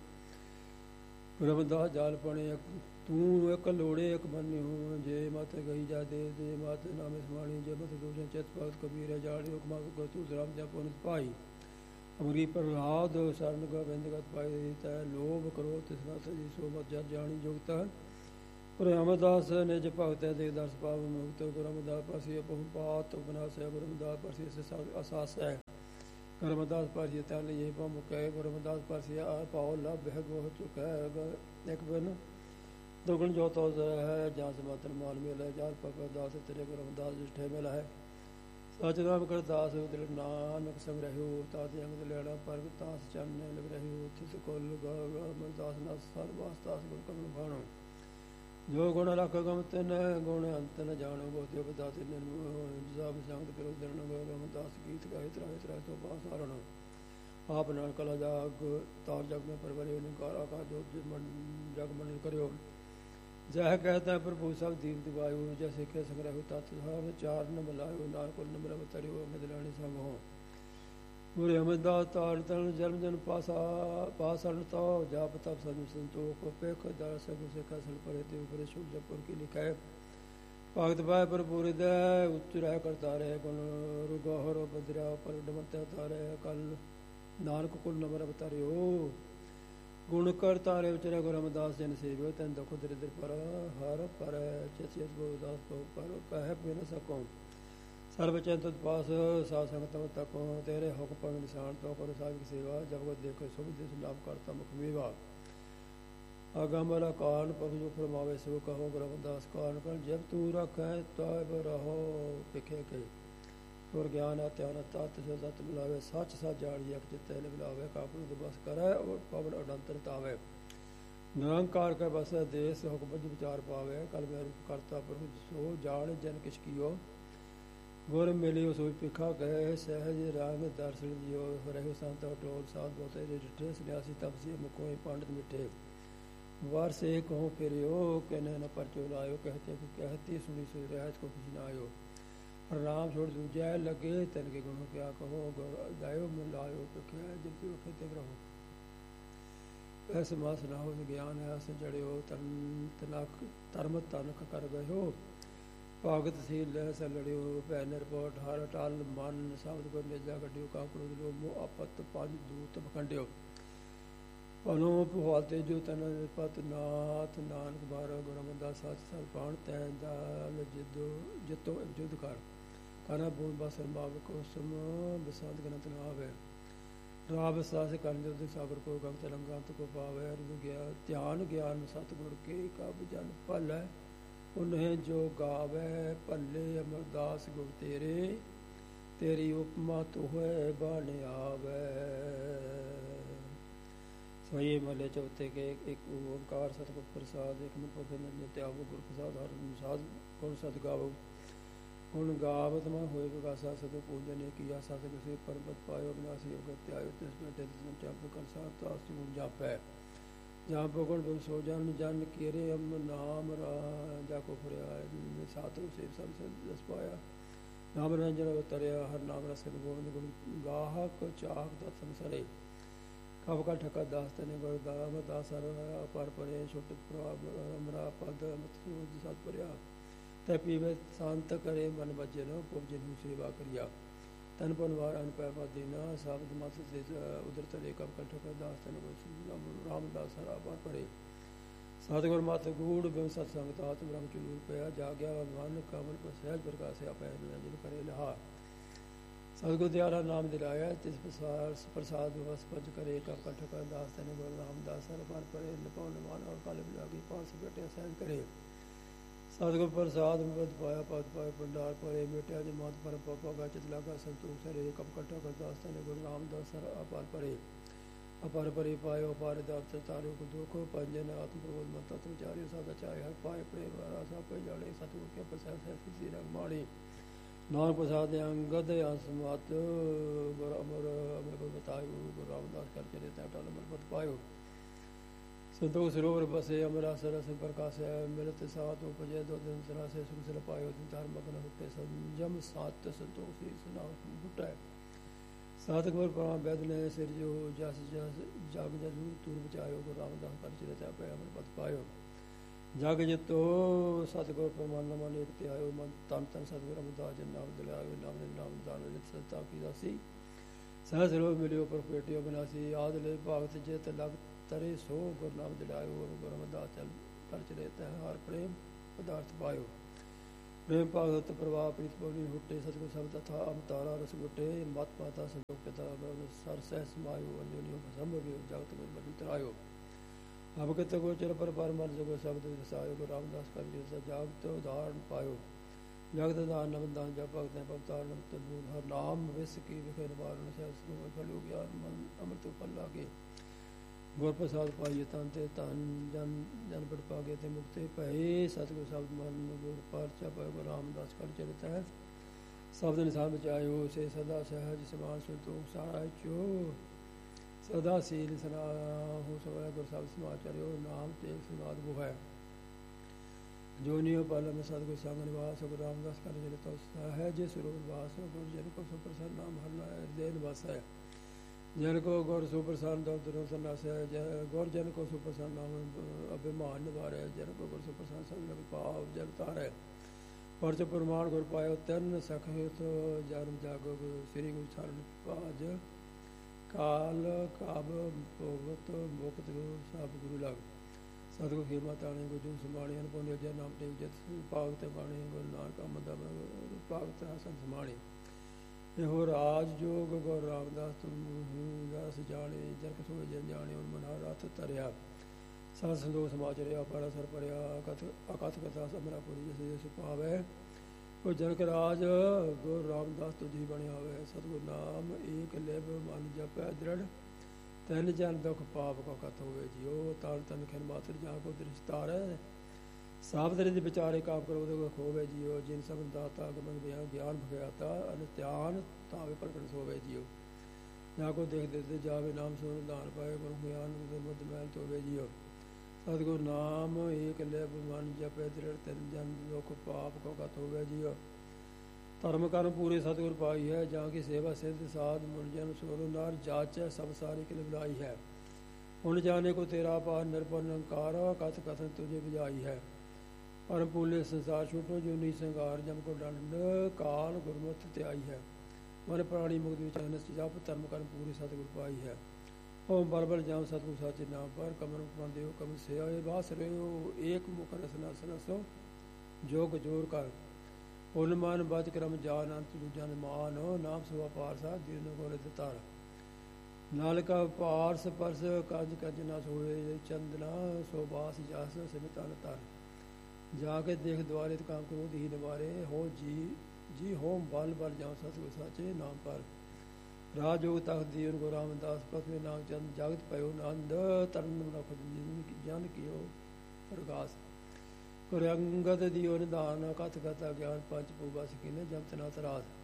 ਰਮਦਾਸ ਜਾਲ ਪਣੇ ਤੂੰ ਇੱਕ ਲੋੜੇ ਇੱਕ ਬੰਨਿਓ ਜੇ ਮਤ ਗਈ ਜਾ ਦੇ ਦੇ ਮਤ ਨਾਮੇ ਸਮਾਣੀ ਜੇ ਮਤ ਦੂਜੇ ਚਿਤ ਭਗਤ ਕਬੀਰ ਜਾਲਿਓ ਕਮਾ ਗਤੂ ਰਾਮ ਜਪੁਨ ਭਾਈ ਅਮਰੀ ਪ੍ਰਹਲਾਦ ਸਰਨ ਗੋਬਿੰਦ ਗਤ ਪਾਈ ਤੈ ਲੋਭ ਕਰੋ ਤਿਸਨਾ ਸਜੀ ਸੋ ਮਤ ਜਦ ਜਾਣੀ ਜੁਗਤ ਗੁਰੂ ਰਾਮਦਾਸ ਨਿਜ ਭਗਤ ਦੇ ਦਰਸ ਪਾਵ ਮੁਕਤ ਗੁਰੂ ਰਾਮਦਾਸ ਪਾਸੀ ਬਹੁ ਪਾਤ ਬਨਾਸੈ ਗੁਰੂ ਰਾਮਦਾਸ ਪਾਸੀ ਅਸਾਸ ਹੈ ਗੁਰੂ ਰਾਮਦਾਸ ਪਾਸੀ ਤਨ ਇਹ ਬਹੁ ਮੁਕੈ ਗੁਰੂ ਰਾਮਦਾਸ ਪਾਸੀ ਆ ਪਾਉ ਲਭ ਹੈ ਗੋਹ ਚੁਕੈ ਇੱਕ ਬਨ ਦੁਗਣ ਜੋ ਤੋ ਹੈ ਜਾਂ ਸਮਾਤਨ ਮਾਲ ਮੇਲੇ ਜਾਲ ਪਪਾ ਦਾਸ ਤੇਰੇ ਗੁਰੂ ਰਾਮਦਾਸ ਜਿਠੇ ਮੇਲਾ ਹੈ ਸਚ ਨਾਮ ਕਰਦਾਸ ਦਿਲ ਨਾਨਕ ਸੰਗ ਰਹਿਓ ਤਾਤੇ ਅੰਗ ਲੈਣਾ ਪਰਗ ਤਾਸ ਚੰਨੇ ਲਗ ਰਹਿਓ ਤਿਸ ਕੋਲ ਗੁਰਦਾਸ ਨਾ ਸਰਵਾਸਤਾਸ ਗੁਰ ਕਮਲ ਭਾਣੋ ਜੋ ਗੁਣ ਰੱਖ ਗਮ ਤਿਨ ਗੁਣ ਅੰਤ ਨ ਜਾਣੋ ਬਹੁਤੇ ਬਦਾਸ ਨਿਰਮੋਹ ਸੰਗਤ ਕਰੋ ਦਰਨ ਗੁਰਦਾਸ ਗੀਤ ਗਾਏ ਤਰਾਏ ਤਰਾਏ ਤੋਂ ਬਾਸ ਹਰਣ ਆਪ ਨਾਲ ਕਲਾ ਜਾਗ ਤਾਰ ਜਗ ਮੈਂ ਪਰਵਰਿਓ ਨਿਕਾਰ ਆਕਾ ਜੋ ਜਗ ਮੰਡਲ ਕਰਿਓ ਜਹ ਕਹਤਾ ਪ੍ਰਭੂ ਸਭ ਦੀਪ ਦਿਵਾਇਓ ਜੈਸੇ ਕੇ ਸੰਗ੍ਰਹਿ ਤਤ ਸਭ ਚਾਰ ਨ ਮਲਾਇਓ ਨਾਲ ਕੁਲ ਨਮਰ ਅਵਤਰਿਓ ਮਿਦਲਾਣੀ ਸੰਗ ਹੋ ਗੁਰੂ ਅਮਰਦਾਸ ਤਾਰ ਤਨ ਜਨਮ ਜਨ ਪਾਸਣ ਤੋ ਜਾਪ ਤਪ ਸਜੂ ਸੰਤੋਖ ਪੇਖ ਦਰਸ ਗੁ ਸਿਖਾ ਸਲ ਪਰੇ ਤੇ ਉਪਰੇ ਸ਼ੁਭ ਜਪੁਰ ਕੀ ਲਿਖਾਏ ਭਗਤ ਭਾਇ ਭਰਪੂਰ ਦੇ ਉੱਚ ਰਹਿ ਕਰਤਾ ਰਹੇ ਗੁਣ ਰੁਗਹਰ ਬਦਰਿਆ ਪਰ ਡਮਤ ਤਾਰੇ ਕਲ ਨਾਨਕ ਕੁਲ ਨਮਰ ਅਵਤਰਿਓ ਗੁਣ ਕਰਤਾ ਰੇ ਉਚਰੇ ਗੁਰੂ ਰਾਮਦਾਸ ਜਨ ਸੇਵਿਓ ਤਨ ਦੁਖ ਦਰਿਦਰ ਪਰ ਹਰ ਪਰ ਚਿਤ ਗੁਰਦਾਸ ਕੋ ਪਰ ਕਹਿ ਬਿਨ ਸਕੋ ਸਰਬ ਚੰਤ ਪਾਸ ਸਾਧ ਸੰਗਤ ਤਕੋ ਤੇਰੇ ਹੁਕਮ ਪਰ ਨਿਸ਼ਾਨ ਤੋ ਕਰੋ ਸਾਹਿਬ ਕੀ ਸੇਵਾ ਜਗਤ ਦੇਖੋ ਸੁਭ ਦਿਸ ਲਾਭ ਕਰਤਾ ਮੁਖ ਮੇਵਾ ਅਗੰਬਰ ਕਾਰਨ ਪਗ ਜੋ ਫਰਮਾਵੇ ਸੋ ਕਹੋ ਗੁਰੂ ਰਾਮਦਾਸ ਕਾਰਨ ਕਰ ਜਬ ਤੂੰ ਰਖੈ ਤਬ ਰਹੋ ਪਿਖੇ ਕੇ ਗੁਰ ਗਿਆਨ ਧਿਆਨ ਤਤ ਜੋ ਸਤ ਮਿਲਾਵੇ ਸੱਚ ਸੱਚ ਜਾਣੀ ਇੱਕ ਚਿੱਤੇ ਮਿਲਾਵੇ ਕਾਪੂ ਦੇ ਬਸ ਕਰੈ ਔਰ ਪਵਨ ਅਡੰਤਰ ਤਾਵੇ ਨਿਰੰਕਾਰ ਕੈ ਬਸ ਦੇਸ ਹੁਕਮ ਬੁਝ ਵਿਚਾਰ ਪਾਵੇ ਕਲ ਮੈਂ ਰੂਪ ਕਰਤਾ ਪ੍ਰਭੂ ਸੋ ਜਾਣ ਜਨ ਕਿਛ ਕੀਓ ਗੁਰ ਮਿਲਿਓ ਸੋਈ ਪਿਖਾ ਗਏ ਸਹਿਜ ਰਾਗ ਦਰਸ਼ਨ ਦਿਓ ਰਹਿਓ ਸੰਤ ਟੋਲ ਸਾਧ ਬੋਤੇ ਦੇ ਡਿਠੇ ਸੰਿਆਸੀ ਤਪਸੀ ਮੁਕੋਏ ਪੰਡਤ ਮਿੱਠੇ ਵਾਰ ਸੇ ਕਹੋ ਫਿਰਿਓ ਕਹਿਨੇ ਨ ਪਰਚੋ ਲਾਇਓ ਕਹਤੇ ਕਿ ਕਹਤੀ ਸੁਣੀ ਸੋ ਰਹਿਤ ਕੋ ਕੁਛ ਨਾ ਆਇਓ ਰਾਮ ਛੋੜ ਦੂਜੈ ਲਗੇ ਤਨ ਕੇ ਗੁਣ ਕਿਆ ਕਹੋ ਦਾਇਓ ਮਿਲਾਇਓ ਪਿਖਿਆ ਜਿਬ ਤੇ ਖੇਤੇ ਰਹੋ ਐਸ ਮਾਸ ਨਾ ਹੋ ਗਿਆਨ ਹੈ ਅਸ ਜੜਿਓ ਤਨ ਤਨਕ ਧਰਮ ਤਨਕ ਕਰ ਗਇਓ ਭਗਤ ਸੀ ਲੈ ਸ ਲੜਿਓ ਭੈ ਨਿਰਪੋਟ ਹਰ ਟਲ ਮਨ ਸ਼ਬਦ ਕੋ ਨਿਜਾ ਕੱਢਿਓ ਕਾ ਕ੍ਰੋਧ ਲੋ ਮੋ ਆਪਤ ਪੰਜ ਦੂਤ ਬਖੰਡਿਓ ਅਨੂਪ ਹਾਤੇ ਜੋ ਤਨ ਪਤ ਨਾਥ ਨਾਨਕ ਬਾਰੋ ਗੁਰੂ ਰਾਮਦਾਸ ਸਚ ਸਰ ਪਾਣ ਤੈ ਦਾਲ ਜਿਤੋ ਜੁਦ ਕਰ ਕਾਨਾ ਬੂਨ ਬਸਰ ਮਾਵ ਕੋ ਸਮ ਬਸਾਦ ਗਨਤ ਨਾ ਆਵੇ ਰਾਬ ਸਾਸ ਕਰਨ ਜੋ ਸਾਗਰ ਕੋ ਗੰਤ ਲੰਗਾਂਤ ਕੋ ਪਾਵੇ ਅਰੁ ਗਿਆ ਧਿਆਨ ਗਿਆਨ ਸਤਿਗੁਰ ਕੇ ਕਬ ਜਨ ਭਲੈ ਉਨਹਿ ਜੋ ਗਾਵੇ ਭੱਲੇ ਅਮਰਦਾਸ ਗੁਰ ਤੇਰੇ ਤੇਰੀ ਉਪਮਾ ਤੋਹੈ ਬਣ ਆਵੇ ਸੋਈ ਮਲੇ ਚੌਥੇ ਕੇ ਇੱਕ ਓੰਕਾਰ ਸਤਿਗੁਰ ਪ੍ਰਸਾਦ ਇੱਕ ਮਿੰਟ ਪਵੇ ਨਿਤ ਆਵੋ ਗੁਰ ਪ੍ਰਸਾਦ ਹਰਿ ਪ੍ਰਸਾਦ ਗੁਣ ਸਤਿ ਗਾਵੋ ਗੁਣ ਗਾਵਤ ਮਾ ਹੋਏ ਵਿਗਾਸਾ ਸਤਿ ਪੂਜਨ ਕੀ ਆਸਾ ਸੇ ਕਿਸੇ ਪਰਬਤ ਪਾਇਓ ਬਿਨਾਸੀ ਅਗਤ ਆਇਓ ਤਿਸ ਬੇਟੇ ਤਿਸ ਜਪ ਕਰ ਸਾਤ ਆਸ ਨੂੰ ਜਾਪੈ ਜਾਂ ਬਗੁਣ ਬਿਨ ਸੋ ਜਨ ਕੀਰੇ ਅਮ ਨਾਮ ਰਾ ਜਾ ਕੋ ਫਰਿਆ ਸਾਤੋ ਸੇ ਸਭ ਦਸ ਪਾਇਆ ਨਾਮ ਰੰਜਨ ਉਤਰਿਆ ਹਰ ਨਾਮ ਰਸ ਗੋਬਿੰਦ ਗੁਣ ਗਾਹਕ ਚਾਕ ਦਾ ਸੰਸਰੇ ਕਬ ਕਾ ਠਕਾ ਦਾਸ ਤਨੇ ਗੁਰ ਦਾਮ ਦਾਸਰ ਅਪਰ ਪਰੇ ਛੁੱਟ ਪ੍ਰਭ ਅਮਰਾ ਪਦ ਮਤੂ ਸਤ ਪਰਿਆ ਤੈ ਪੀਵੇ ਸ਼ਾਂਤ ਕਰੇ ਮਨ ਬਜੇ ਨੋ ਪੁਜ ਨੂੰ ਸੇਵਾ ਕਰਿਆ ਤਨ ਪਨਵਾਰ ਅਨ ਪੈ ਮਦੀਨਾ ਸ਼ਬਦ ਮਤ ਸੇ ਉਦਰ ਤਲੇ ਕਬ ਕਾ ਠਕਾ ਦਾਸ ਤਨੇ ਗੁਰ ਰਾਮਦਾਸ ਹਰ ਅਪਰ ਪਰੇ ਸਤਿਗੁਰ ਮਤ ਗੂੜ ਬਿਨ ਸਤ ਸੰਗਤ ਆਤਮ ਬ੍ਰਹਮ ਚੂਰ ਪਿਆ ਜਾਗਿਆ ਮਨ ਕਮਲ ਪਰ ਸਹਿਜ ਪ੍ਰਕਾਸ਼ਿਆ ਪੈ ਨਿਰੰਜਨ ਕਰੇ ਲਹਾ ਸਤਿਗੁਰ ਦਿਆਲਾ ਨਾਮ ਦਿਲਾਇਆ ਤਿਸ ਪ੍ਰਸਾਦ ਵਸ ਪਜ ਕਰੇ ਕਾ ਕਠ ਦਾਸ ਤਨ ਗੁਰੂ ਰਾਮਦਾਸ ਹਰ ਪਰ ਪਰੇ ਨਿਪਉਨ ਮਾਨ ਔਰ ਕਾਲ ਬਿਲਾਗੀ ਪਾਸ ਬੇਟੇ ਸਹਿਜ ਕਰੇ ਸਤਿਗੁਰ ਪ੍ਰਸਾਦ ਮਤ ਪਾਇਆ ਪਦ ਪਾਏ ਭੰਡਾਰ ਪਰੇ ਬੇਟਿਆ ਜੀ ਮਾਤ ਪਰ ਪਪਾ ਗਾ ਚਿਤ ਲਾਗਾ ਸੰਤੋਖ ਸਰੇ ਕਪ ਕਠ ਦਾਸ ਤਨ ਗੁਰੂ ਰਾਮਦਾਸ ਹਰ ਅਪਾਰ ਪਰੇ ਅਪਾਰ ਪਰੇ ਪਾਇਓ ਅਪਾਰ ਦਾਤ ਤਾਰਿਓ ਕੋ ਦੁਖ ਪੰਜਨ ਆਤਮ ਪ੍ਰਬੋਧ ਮਤ ਤਤ ਵਿਚਾਰਿਓ ਸਦਾ ਚਾਹੇ ਹਰ ਪਾਏ ਪ੍ਰੇਮ ਰਾਸਾ ਪੈ ਜਾਣੇ ਸਤਿਗੁਰ ਕੇ ਪ੍ਰਸਾਦ ਹੈ ਸਿੱਧੀ ਰੰਗ ਮਾਣੀ ਨਾਨਕ ਪ੍ਰਸਾਦ ਅੰਗਦ ਅਸਮਤ ਗੁਰ ਅਮਰ ਕੋ ਬਤਾਇਓ ਗੁਰੂ ਰਾਮਦਾਸ ਕਰਕੇ ਦੇਤਾ ਟਲ ਮਤ ਪਾਇਓ ਸੰਤੋਖ ਸਰੋਵਰ ਬਸੇ ਅਮਰਾ ਸਰਸ ਪ੍ਰਕਾਸ਼ੈ ਮਿਲਤ ਸਾਤ ਉਪਜੈ ਦੋ ਦਿਨ ਸਰਾਸੇ ਸੁਖ ਸਰ ਪਾਇਓ ਦਿਤਾਰ ਮਗਨ ਹੁਟੇ ਸੰਜਮ ਸਾਤ ਸੰਤੋਖ ਸੀ ਸੁਨਾਉ ਹੁਟੈ ਸਾਧਕ ਵਰ ਪ੍ਰਾਮ ਵੈਦ ਨੇ ਸਿਰ ਜੋ ਜਸ ਜਸ ਜਗ ਜਸੂ ਤੁਰ ਬਚਾਇਓ ਗੁਰੂ ਰਾਮਦਾਸ ਕਰ ਚਿਰਤਾ ਪੈ ਅਮਰ ਪਤ ਪਾਇਓ ਜਗ ਜਿਤੋ ਸਤਿਗੁਰ ਪ੍ਰਮਾਨ ਮਨ ਏਕ ਤੇ ਆਇਓ ਮਨ ਤਨ ਤਨ ਸਤਿਗੁਰ ਅਮਰਦਾਸ ਜਨ ਨਾਮ ਦਿਲਾਇਓ ਨਾਮ ਦੇ ਨਾਮ ਦਾਨ ਲਿਤ ਸਤਾ ਕੀ ਦਾਸੀ ਸਹਿ ਸਰੋ ਮਿਲਿਓ ਪਰ ਪੇਟਿਓ ਬਨਾਸੀ ਆਦ ਲੈ ਭਾਗਤ ਜਿਤ ਲਗ ਤਰੇ ਸੋ ਗੁਰ ਨਾਮ ਦਿਲਾਇਓ ਗੁਰੂ ਅਮਰਦਾਸ ਚਲ ਕਰ ਚਿਰਤਾ ਹਰ ਪ੍ਰੇਮ ਪਦਾਰਥ ਪਾਇਓ ਪ੍ਰੇਮ ਭਾਗਤ ਪ੍ਰਵਾਹ ਪ੍ਰੀਤ ਪਵਨੀ ਹੁੱਟੇ ਸਤਿਗੁਰ ਸ਼ਬਦ ਤਥਾ ਅਵਤਾਰਾ ਰਸ ਗੁੱਟੇ ਮਤ ਮਾਤਾ ਸੰਤੋਖ ਪਿਤਾ ਸਰ ਸਹਿ ਸਮਾਇਓ ਅੰਜੋਨਿਓ ਸੰਭਵਿਓ ਜਗਤ ਗੁਰ ਬੜੀ ਤਰਾਇਓ ਅਵਗਤ ਗੋਚਰ ਪਰ ਪਰਮਨ ਜਗੋ ਸ਼ਬਦ ਵਿਸਾਇਓ ਗੁਰੂ ਰਾਮਦਾਸ ਕਰ ਜਿਸ ਜਾਗਤ ਉਦਾਹਰਨ ਪਾਇਓ ਜਗਤ ਦਾ ਨਵਦਾਨ ਜਪ ਭਗਤ ਨੇ ਪਵਤਾਰ ਨਮਤ ਬੂਲ ਹਰ ਨਾਮ ਵਿਸ ਕੀ ਵਿਖੇ ਨਿਵਾਰਨ ਸਹਿਸ ਨੂੰ ਫਲਿਓ ਗਿਆਨ ਮਨ ਅੰਮ੍ਰਿਤ ਫਲ ਲਾਗੇ ਗੁਰ ਪ੍ਰਸਾਦ ਪਾਈਏ ਤਨ ਤੇ ਧਨ ਜਨ ਜਨ ਬੜ ਪਾਗੇ ਤੇ ਮੁਕਤੇ ਭਏ ਸਤਿਗੁਰ ਸ਼ਬਦ ਮਨ ਗੁਰ ਪਰਚਾ ਪਾਇਓ ਗੁਰੂ ਰਾਮਦਾਸ ਕਰ ਚਰਿਤ ਹੈ ਸ਼ਬਦ ਨਿਸ਼ਾਨ ਬਚਾਇਓ ਸੇ ਸਦਾ ਸਹਿਜ ਸਮਾਨ ਸੰਤੋਖ ਸਾਰਾ ਚੋ ਸਦਾ ਸੀਲ ਸਨਾ ਹੋ ਸਵੈ ਗੁਰ ਸਾਹਿਬ ਸਮਾਚਾਰਿਓ ਨਾਮ ਤੇਗ ਸਮਾਦ ਬੁ ਹੈ ਜੋਨਿਓ ਪਾਲਮ ਸਤਿਗੁਰ ਸੰਗ ਨਿਵਾਸ ਗੁਰੂ ਰਾਮਦਾਸ ਕਰ ਚਰਿਤ ਸਹਿਜ ਸਰੋਵਰ ਵਾਸ ਗੁਰ ਜਨ ਕੋ ਸੁਪ੍ਰਸੰਨ ਨਾਮ ਹਰਨਾ ਹਿਰਦੈ ਨਿਵਾਸ ਹੈ जन को गौर सुप्रसन्न दौर सन्यास है गौर जन को सुप्रसन्न नाम अभिमान निवार है जन को गौर सुप्रसन्न सब पाव जग तार है परच प्रमाण गुर पायो तन सखित जन्म जागो श्री गुरु चरण पाज काल काब भोगत मुक्त सब गुरु लग सतगुर खेमा ताणे गुजू समाणी अनपुन जय नाम टेक जत पागत बाणी गुरु नानक अमद पागत हसन समाणी ਇਹੋ ਰਾਜ ਜੋਗ ਗੁਰੂ ਰਾਮਦਾਸ ਤੁਮ ਜਸ ਜਾਣੇ ਜਰਕ ਸੋਏ ਜਨ ਜਾਣੇ ਉਨ ਮਨ ਰਥ ਤਰਿਆ ਸਾਧ ਸੰਦੋਖ ਸਮਾਚਰਿਆ ਪਾਰਾ ਸਰ ਪਰਿਆ ਅਕਥ ਕਥਾ ਸਮਰਾ ਪੁਰੀ ਜਿਸ ਜਿਸ ਪਾਵੇ ਉਹ ਜਨਕ ਰਾਜ ਗੁਰੂ ਰਾਮਦਾਸ ਤੁਝੀ ਬਣਿਆ ਹੋਵੇ ਸਤਿਗੁਰ ਨਾਮ ਏਕ ਲਿਵ ਮਨ ਜਪੈ ਦ੍ਰਿੜ ਤਨ ਜਨ ਦੁਖ ਪਾਪ ਕੋ ਕਤ ਹੋਵੇ ਜਿਉ ਤਨ ਤਨ ਖਿਨ ਮਾਤਰ ਜਾ ਕੋ ਦ੍ਰਿਸ਼ਤਾਰ ਹੈ ਸਾਵਧਾਨੀ ਦੇ ਵਿਚਾਰੇ ਕਾਮ ਕਰੋ ਉਹਦੇ ਖੋਵੇ ਜੀਓ ਜਿਨ ਸਭ ਦਾਤਾ ਗਮਨ ਬਿਆਨ ਗਿਆਨ ਭਗਿਆਤਾ ਅਨਿਤਿਆਨ ਤਾਵੇ ਪ੍ਰਗਟ ਹੋਵੇ ਜੀਓ ਨਾ ਕੋ ਦੇਖ ਦੇ ਜਾਵੇ ਨਾਮ ਸੁਣ ਦਾਨ ਪਾਏ ਗੁਰੂ ਗਿਆਨ ਦੇ ਮੁੱਦ ਮੈਲ ਤੋਵੇ ਜੀਓ ਸਤਿਗੁਰ ਨਾਮ ਏਕ ਲਿਵ ਮਨ ਜਪੈ ਦ੍ਰਿੜ ਤਿਨ ਜਨ ਦੁਖ ਪਾਪ ਕੋ ਕਤ ਹੋਵੇ ਜੀਓ ਧਰਮ ਕਰਮ ਪੂਰੇ ਸਤਿਗੁਰ ਪਾਈ ਹੈ ਜਾਂ ਕੀ ਸੇਵਾ ਸਿੱਧ ਸਾਧ ਮੁਨ ਜਨ ਸੋਰ ਨਾਰ ਜਾਚੈ ਸਭ ਸਾਰੀ ਕਿਲ ਬੁਲਾਈ ਹੈ ਹੁਣ ਜਾਣੇ ਕੋ ਤੇਰਾ ਪਾਰ ਨਿਰਪਨ ਅੰਕਾਰ ਕਥ ਕਥਨ ਤੁਝੇ ਬੁਝਾਈ ਹੈ परम पूले संसार छूटो जो नी संगार जम को दंड काल गुरमत त्याई है मन प्राणी मुक्त विचारस जप धर्म कर्म पूरी सतगुर पाई है ओम बल बल जाओ सतगुर साचे नाम पर कमर उपमान देव कम से आए बास रहो एक मुख रसना सनसो जोग जोर कर उन्मान बच क्रम जान अंत जन मान नाम सुवा पारसा दिन गोरे तार नालका पारस परस कंज कंज न सोए चंदना सोबास जास सिमतन तार जाके देख द्वारे काम क्रोध ही निवारे हो जी होम बल बल जाओ सतगुर साचे नाम पर राजयोग तख दीन गुरु रामदास पृथ्वी नाम चंद जागत पयो नंद तरन मनुख जन कियो प्रकाश गुरु अंगद दियो निधान कथ कथा ज्ञान पंच पूबा सकीने जमत ना तरास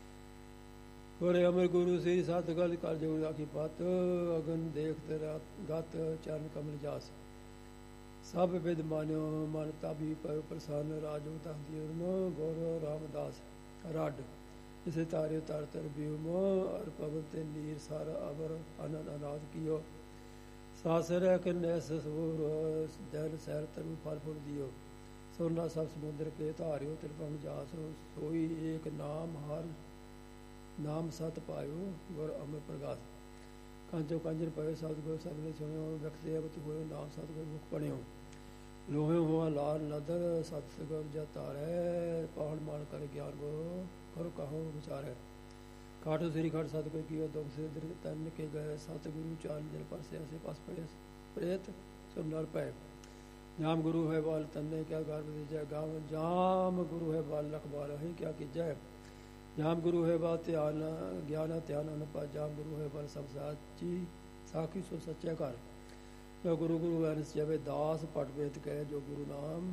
गुरु अमर गुरु श्री सतगल कर जो राखी पत अगन देख तेरा गत चरण कमल जास सब विद मान्यो मन ताबी पर प्रसन्न राजो तहदीन गौर रामदास रड इसे तारे तर तर व्योम और पवन ते नीर सार अवर अनन अनाद कियो सासर कन्या ससुर दल सैर तरु फल फूल दियो सोना सब समुद्र के धारियो त्रिपम जास सोई एक नाम हर नाम सत पायो गुर अमर प्रकाश कांचो कंजर पयो सतगुर सबने सुनियो व्यक्ति अवत होयो नाम सतगुर मुख पढ़ियो लोहे हुआ लाल नदर सतगुर जतारे पहाड़ मान कर ज्ञान गुरु कर कहो विचारे काटो श्री खट सतगुर कियो दुख से दृढ़ तन के गए सतगुरु चान जल पर से ऐसे पास पड़े प्रेत सुन नर पे जाम गुरु है बाल तन्ने क्या गर्भ जय गाँव जाम गुरु है बाल लख बाल है क्या की जय जाम गुरु है बाल त्यान ज्ञान त्यान अनपा जाम गुरु है बाल सब साची साखी सो सच्चे कर जो गुरु गुरु अनस जवे दास पट बेत कहे जो गुरु नाम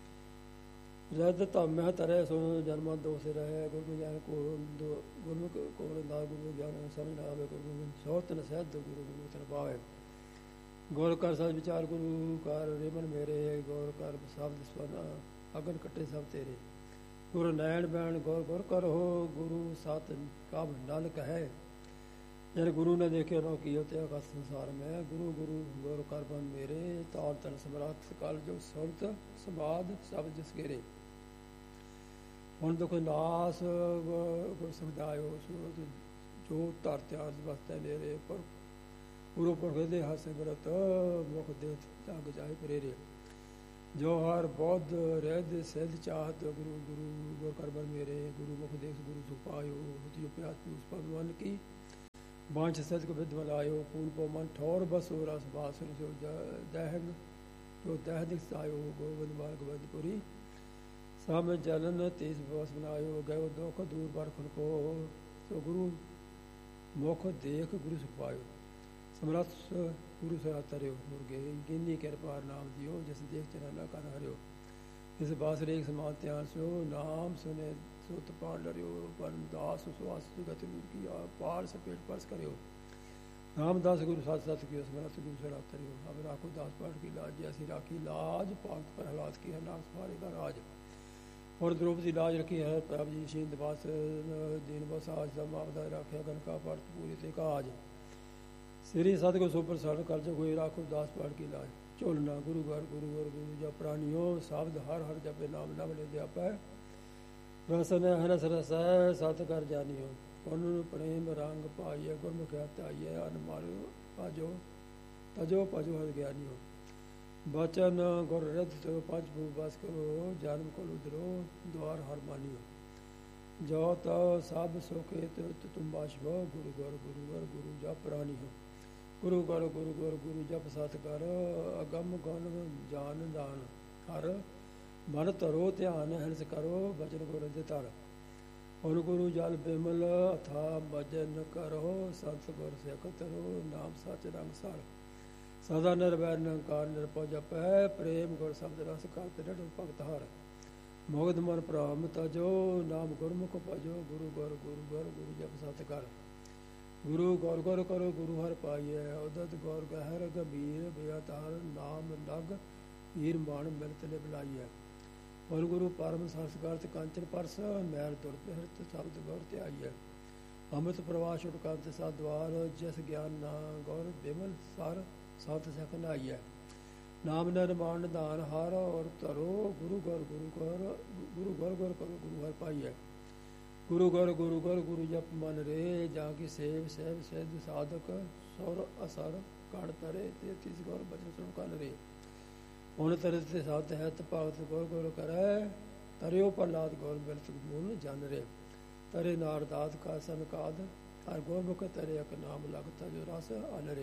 रद तम तरे सो जन्म दो से रहे गुरु ज्ञान को गुरु को ना गुरु ज्ञान समझ ना आवे गुरु सौत न सहद गुरु गुरु तर पावे ਗੌਰ ਕਰ ਸਭ ਵਿਚਾਰ ਗੁਰੂ ਕਰ ਰਿਮਨ ਮੇਰੇ, ਗੌਰ ਕਰ ਸ਼ਬਦ ਸਵਨਾ ਅਗਨ ਕੱਟੇ ਸਭ ਤੇਰੇ। ਗੁਰੂ ਨੈਣ ਬੈਣ ਗੌਰ ਗੌਰ ਕਰੋ, ਗੁਰੂ ਸਤ ਕਬ ਨਲ ਕਹੈ। ਜਨ ਗੁਰੂ ਨੇ ਦੇਖਿਆ ਨੋ ਕੀਓ ਤੇ ਆਕਾਸ਼ ਸੰਸਾਰ ਮੈਂ, ਗੁਰੂ ਗੁਰੂ ਗੌਰ ਕਰ ਬਨ ਮੇਰੇ। ਤਾਰ ਤਨ ਸਮਰੱਥ ਕਲ ਜੋ ਸੁਰਤ ਸਮਾਦ ਸਭ ਜਿਸ ਗੇਰੇ। ਹੁਣ ਦੁਖ ਨਾਸ ਗੁਰ ਸਮਝਾਇਓ, ਸੂਰਤ ਜੋ ਧਰ ਧਿਆਨ ਵਸਤੈ ਨੇਰੇ। ਪਰ ਗੁਰੂ ਪੁਰਖ ਦੇ ਹੱਥ ਸਿਮਰਤ, ਮੁਖ ਦੇਤ ਜਗ ਜਾਏ ਪ੍ਰੇਰੇ। ਜੋ ਹਰ ਬੁੱਧ ਰਹਿਦ ਸਿੱਧ ਚਾਹਤ, ਗੁਰੂ ਗੁਰੂ ਗੁਰ ਕਰ ਬਨ ਮੇਰੇ। ਗੁਰੂ ਮੁਖ ਦੇਖ ਗੁਰੂ ਸੁਪਾਇਓ, ਹੁਤਿ ਪਿਆਸ ਪੂਸ ਪਵ ਮਨ ਕੀ। ਬਾਂਝ ਸਜ ਕੋ ਵਿਦ ਮਲਾਇਓ, ਪੂਨ ਪੋ ਮਨ ਠੌਰ ਬਸੋ ਰਸ ਬਾਸੁਰ। ਜੋ ਦਹਿਗ ਜੋ ਦਹਿ ਦਿਖ ਆਇਓ, ਗੋਬਿੰਦ ਮਾਰਗ ਬਦਪੁਰੀ। ਸਾਮ ਜਲਨ ਤੇਜ ਬਸ ਬਨਾਇਓ, ਗਇਓ ਦੁਖ ਦੂਰ ਬਰਖਨ ਕੋ। ਸੋ ਗੁਰੂ ਮੁਖ ਦੇਖ ਗੁਰੂ ਸੁਪਾਇਓ, ਸਮਰੱਥ ਗੁਰੂ ਸਰਾ ਤਰਿਓ। ਮੁਰਗੇ ਗਿਨੀ ਕਿਰਪਾਰ ਨਾਮ ਦਿਓ, ਜਿਸ ਦੇਖ ਚਰਨਾ ਕਰ ਹਰਿਓ। ਇਸ ਬਾਸ ਰੇਖ ਸਮਾਨ ਧਿਆਨ ਸੋ, ਨਾਮ ਸੁਨੇ ਸੁਤ ਪਾਣ ਡਰਿਓ। ਪਰਮ ਦਾਸ ਸੁਆਸ ਜਗਤ ਨੂਰ ਕੀ ਪਾਰ ਸਪੇਟ ਪਰਸ ਕਰਿਓ। ਰਾਮਦਾਸ ਗੁਰੂ ਸਤ ਸਤ ਕੀਓ, ਸਮਰੱਥ ਗੁਰੂ ਸਰਾ ਤਰਿਓ। ਅਬ ਰਾਖੋ ਦਾਸ ਪਾਠ ਕੀ ਲਾਜ, ਜੈਸੀ ਰਾਖੀ ਲਾਜ ਪਾਲਤ ਪ੍ਰਹਲਾਦ ਕੀ ਹੈ, ਨਾਮ ਸਵਾਰੇ ਦਾ ਰਾਜ। और द्रौपदी लाज रखी है, प्रभ जी शींद बास दीन बस आज सब आपदा राख्या, कनका परत पूरी ते काज। श्री सतगुर सुपर सरण कर जो कोई राखो दास पाठ की लाज। झोलना गुरु घर गुरु घर गुरु जप प्राणियो, शब्द हर हर जपे नाम नम ले जपै। रसन हरस रस सत कर जानियो, उन प्रेम रंग पाइए। गुरमुख आइए अन मारो पाजो, तजो पजो हर ज्ञानियो। बचन गुर रथ तो पंच भू बस करो, जन्म को उधरो द्वार हर मानियो। जो तो सब सोखे तुम बाशबो, गुरु गुर जप प्राणी हो। गुरु गुर जप सत कर, अगम गण जान दान हर। मन धरो ध्यान हंस करो, बचन गुर तर। और गुरु जल बिमल अथा भजन करो, संत गुर सिख तरो, नाम सच रंग सर। सदा निर्वैर निरंकार निरपौ जपै, प्रेम गुर शब्द रस करत डढ़ भगत हर। मुग्ध मन भ्रम तजो, नाम गुरमुख भजो। गुरु गुरु जप सत कर। गुरु गौर गौर करो, गुरु हर पाइए। उदत गौर गहर गंभीर, बेअत हर नाम नग। हीर मान मिलत ने बुलाइए। और गुरु परम सरस करत कंचन परस, मैल दुर्पिहत शब्द गौर त्याइए। अमृत प्रवास उठकंत सा द्वार, जिस ज्ञान ना गौर बिमल सर। सत सख नाइए नाम निर्माण दान हार, और तरो गुरु गौर करो, गुरु हर पाइए। गुरु गौर जप मन रे, जाकी सेव सेव सिद्ध साधक। सुर असर कण तरे, 33 गौर बचन सुन कन रे। हुन तरत सत हैत भगत गौर करै, तरियो प्रहलाद गौर बिरत मूल जन रे। तरे नारदात का सनकाद, हर गोमुख तरे एक नाम लगता, जो रस अनरे।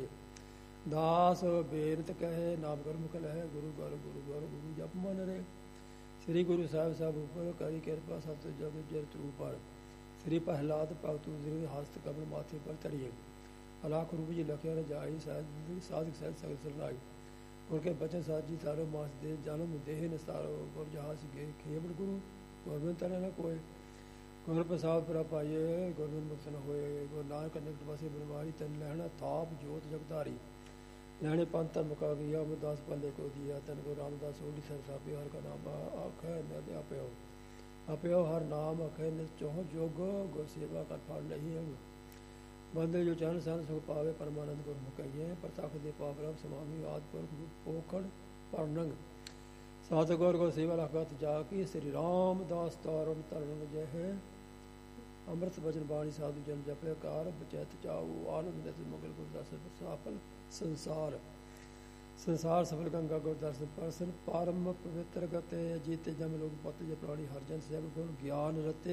दास बेनत कहे, नाम गुरमुख लहै। गुरु गुरु जप मन रे। श्री गुरु साहिब सब ऊपर, करी कृपा सत जग जरत ऊपर। श्री प्रहलाद भगत हस्त कमल माथे पर तरिए। अलाख रूप जी लखिया न जाई, साधक सहित सगल सरनाई। उनके बचन साजी तारो, मास दे जन्म देह निस्तारो। गुर जहाज गे खेबड़ गुरु, गोरबिंद तरे न कोय। गुर प्रसाद पर पाइए, गोरबिंद मुक्त न होए। गुरु नानक निकट बसे बनवारी, तन लहना थाप जोत जगदारी। लहने पंथ धर्म का गया, अमरदास पल्ले को दिया। तन को रामदास ओली सर सापे, हर का नाम आखै नद आपयो। आपयो हर नाम आखै नित चौह जोग, गुर सेवा कर फल नहीं है। बंदे जो चरण सन सुख पावे, परमानंद गुर मुकइए। प्रताप दे पावरम समामी, आदपुर पोखड़ परनंग। सात गौर को सेवा रखत जाकी, श्री रामदास तारण तरण जय है। अमृत वचन बाणी साधु जन जपे कार, बचैत चाऊ आनंद मंगल गुर दर्शन साफल संसार। संसार सफल गंगा गुर दर्शन परसन, परम पवित्र गते। जीते जम लोग पत जय प्राणी हरजन, सब गुण ज्ञान रते।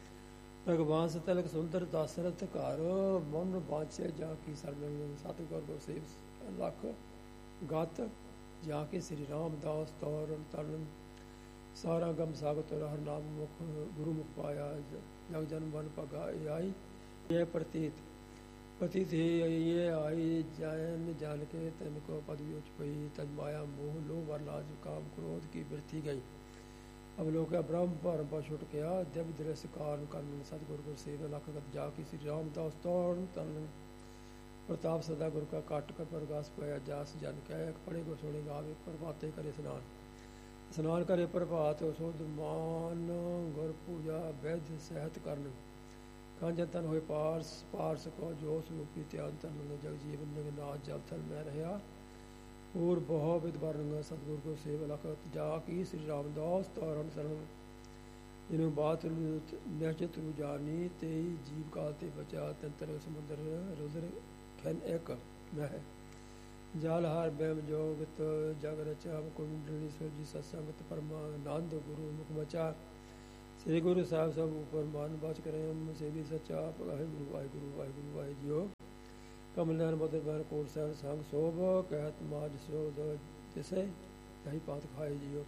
भगवान तिलक सुंदर दासरथ घर, मन बाँचे जाकी सरन। सत गौर को सेव लख गत, जाके श्री रामदास तौरण तरण। सारा गम सागत हर नाम मुख, गुरु मुख पाया। जग जन मन पगा आई, ये प्रतीत पतित ही ये आई। जैन जान के तन को पदवी उच पई, तज माया मोह लो वरलाज काम क्रोध की वृद्धि गई। अब लोग ब्रह्म भरम पर छुट गया, दिव्य दृश्य कारण कर्म। सतगुरु गुर सेव लख गत जाकी, श्री रामदास तौरण तरण। ਪ੍ਰਤਾਪ ਸਦਾ ਗੁਰ ਕਾ ਕਾਟ ਕਰ ਪ੍ਰਗਾਸ ਪਾਇਆ ਜਾਸ ਜਨ ਕਹਿ ਪੜੇ ਗੋ ਸੁਣੇ ਗਾਵੇ ਪ੍ਰਭਾਤੇ ਕਰੇ ਇਸ਼ਨਾਨ ਕਰੇ ਪ੍ਰਭਾਤ ਸੁਧ ਮਾਨ ਗੁਰ ਪੂਜਾ ਵੈਦ ਸਹਿਤ ਕਰਨ ਕਾਂਜਨ ਤਨ ਹੋਏ ਪਾਰਸ ਕੋ ਜੋਸ ਰੂਪੀ ਧਿਆਨ ਤਨ ਨੂੰ ਜਗ ਜੀਵਨ ਜਗ ਨਾਥ ਜਲ ਥਲ ਮੈਂ ਰਹਾ ਪੂਰ ਬਹੁ ਵਿਦ ਵਰੰਗ ਸਤਿਗੁਰ ਕੋ ਸੇਵ ਲਖਤ ਜਾ ਕੀ ਸ੍ਰੀ ਰਾਮਦਾਸ ਤਾਰਨ ਸਰਣ ਜਿਹਨੂੰ ਬਾਤ ਨਿਸ਼ਚਿਤ ਰੂ ਜਾਣੀ ਤੇ ਜੀਵ ਕਾਲ ਤੇ ਬਚਾ ਤੰਤਰ ਸਮੁੰਦਰ ਰੁਦਰ ਖੈਨ ਇੱਕ ਮੈਂ ਹੈ ਜਲ ਹਰ ਬੈਮ ਜੋਗਤ ਜਗ ਰਚਾ ਕੁੰਡਲੀ ਸੁਰਜੀ ਸਤਸੰਗਤ ਪਰਮਾਨੰਦ ਗੁਰੂ ਮੁਖ ਬਚਾ ਸ੍ਰੀ ਗੁਰੂ ਸਾਹਿਬ ਸਭ ਉਪਰ ਮਾਨ ਬਾਚ ਕਰੇ ਸੇਵੀ ਸੱਚਾ ਵਾਹਿਗੁਰੂ ਵਾਹਿਗੁਰੂ ਵਾਹਿਗੁਰੂ ਵਾਹਿ ਜੀਓ ਕਮਲਨ ਬਦਰ ਬਰ ਕੋਟ ਸਾਹਿਬ ਸੰਗ ਸੋਭ ਕਹਿਤ ਮਾਜ ਸੋਧ ਤਿਸੇ ਕਹੀ ਪਾਤ ਖਾਏ ਜੀਓ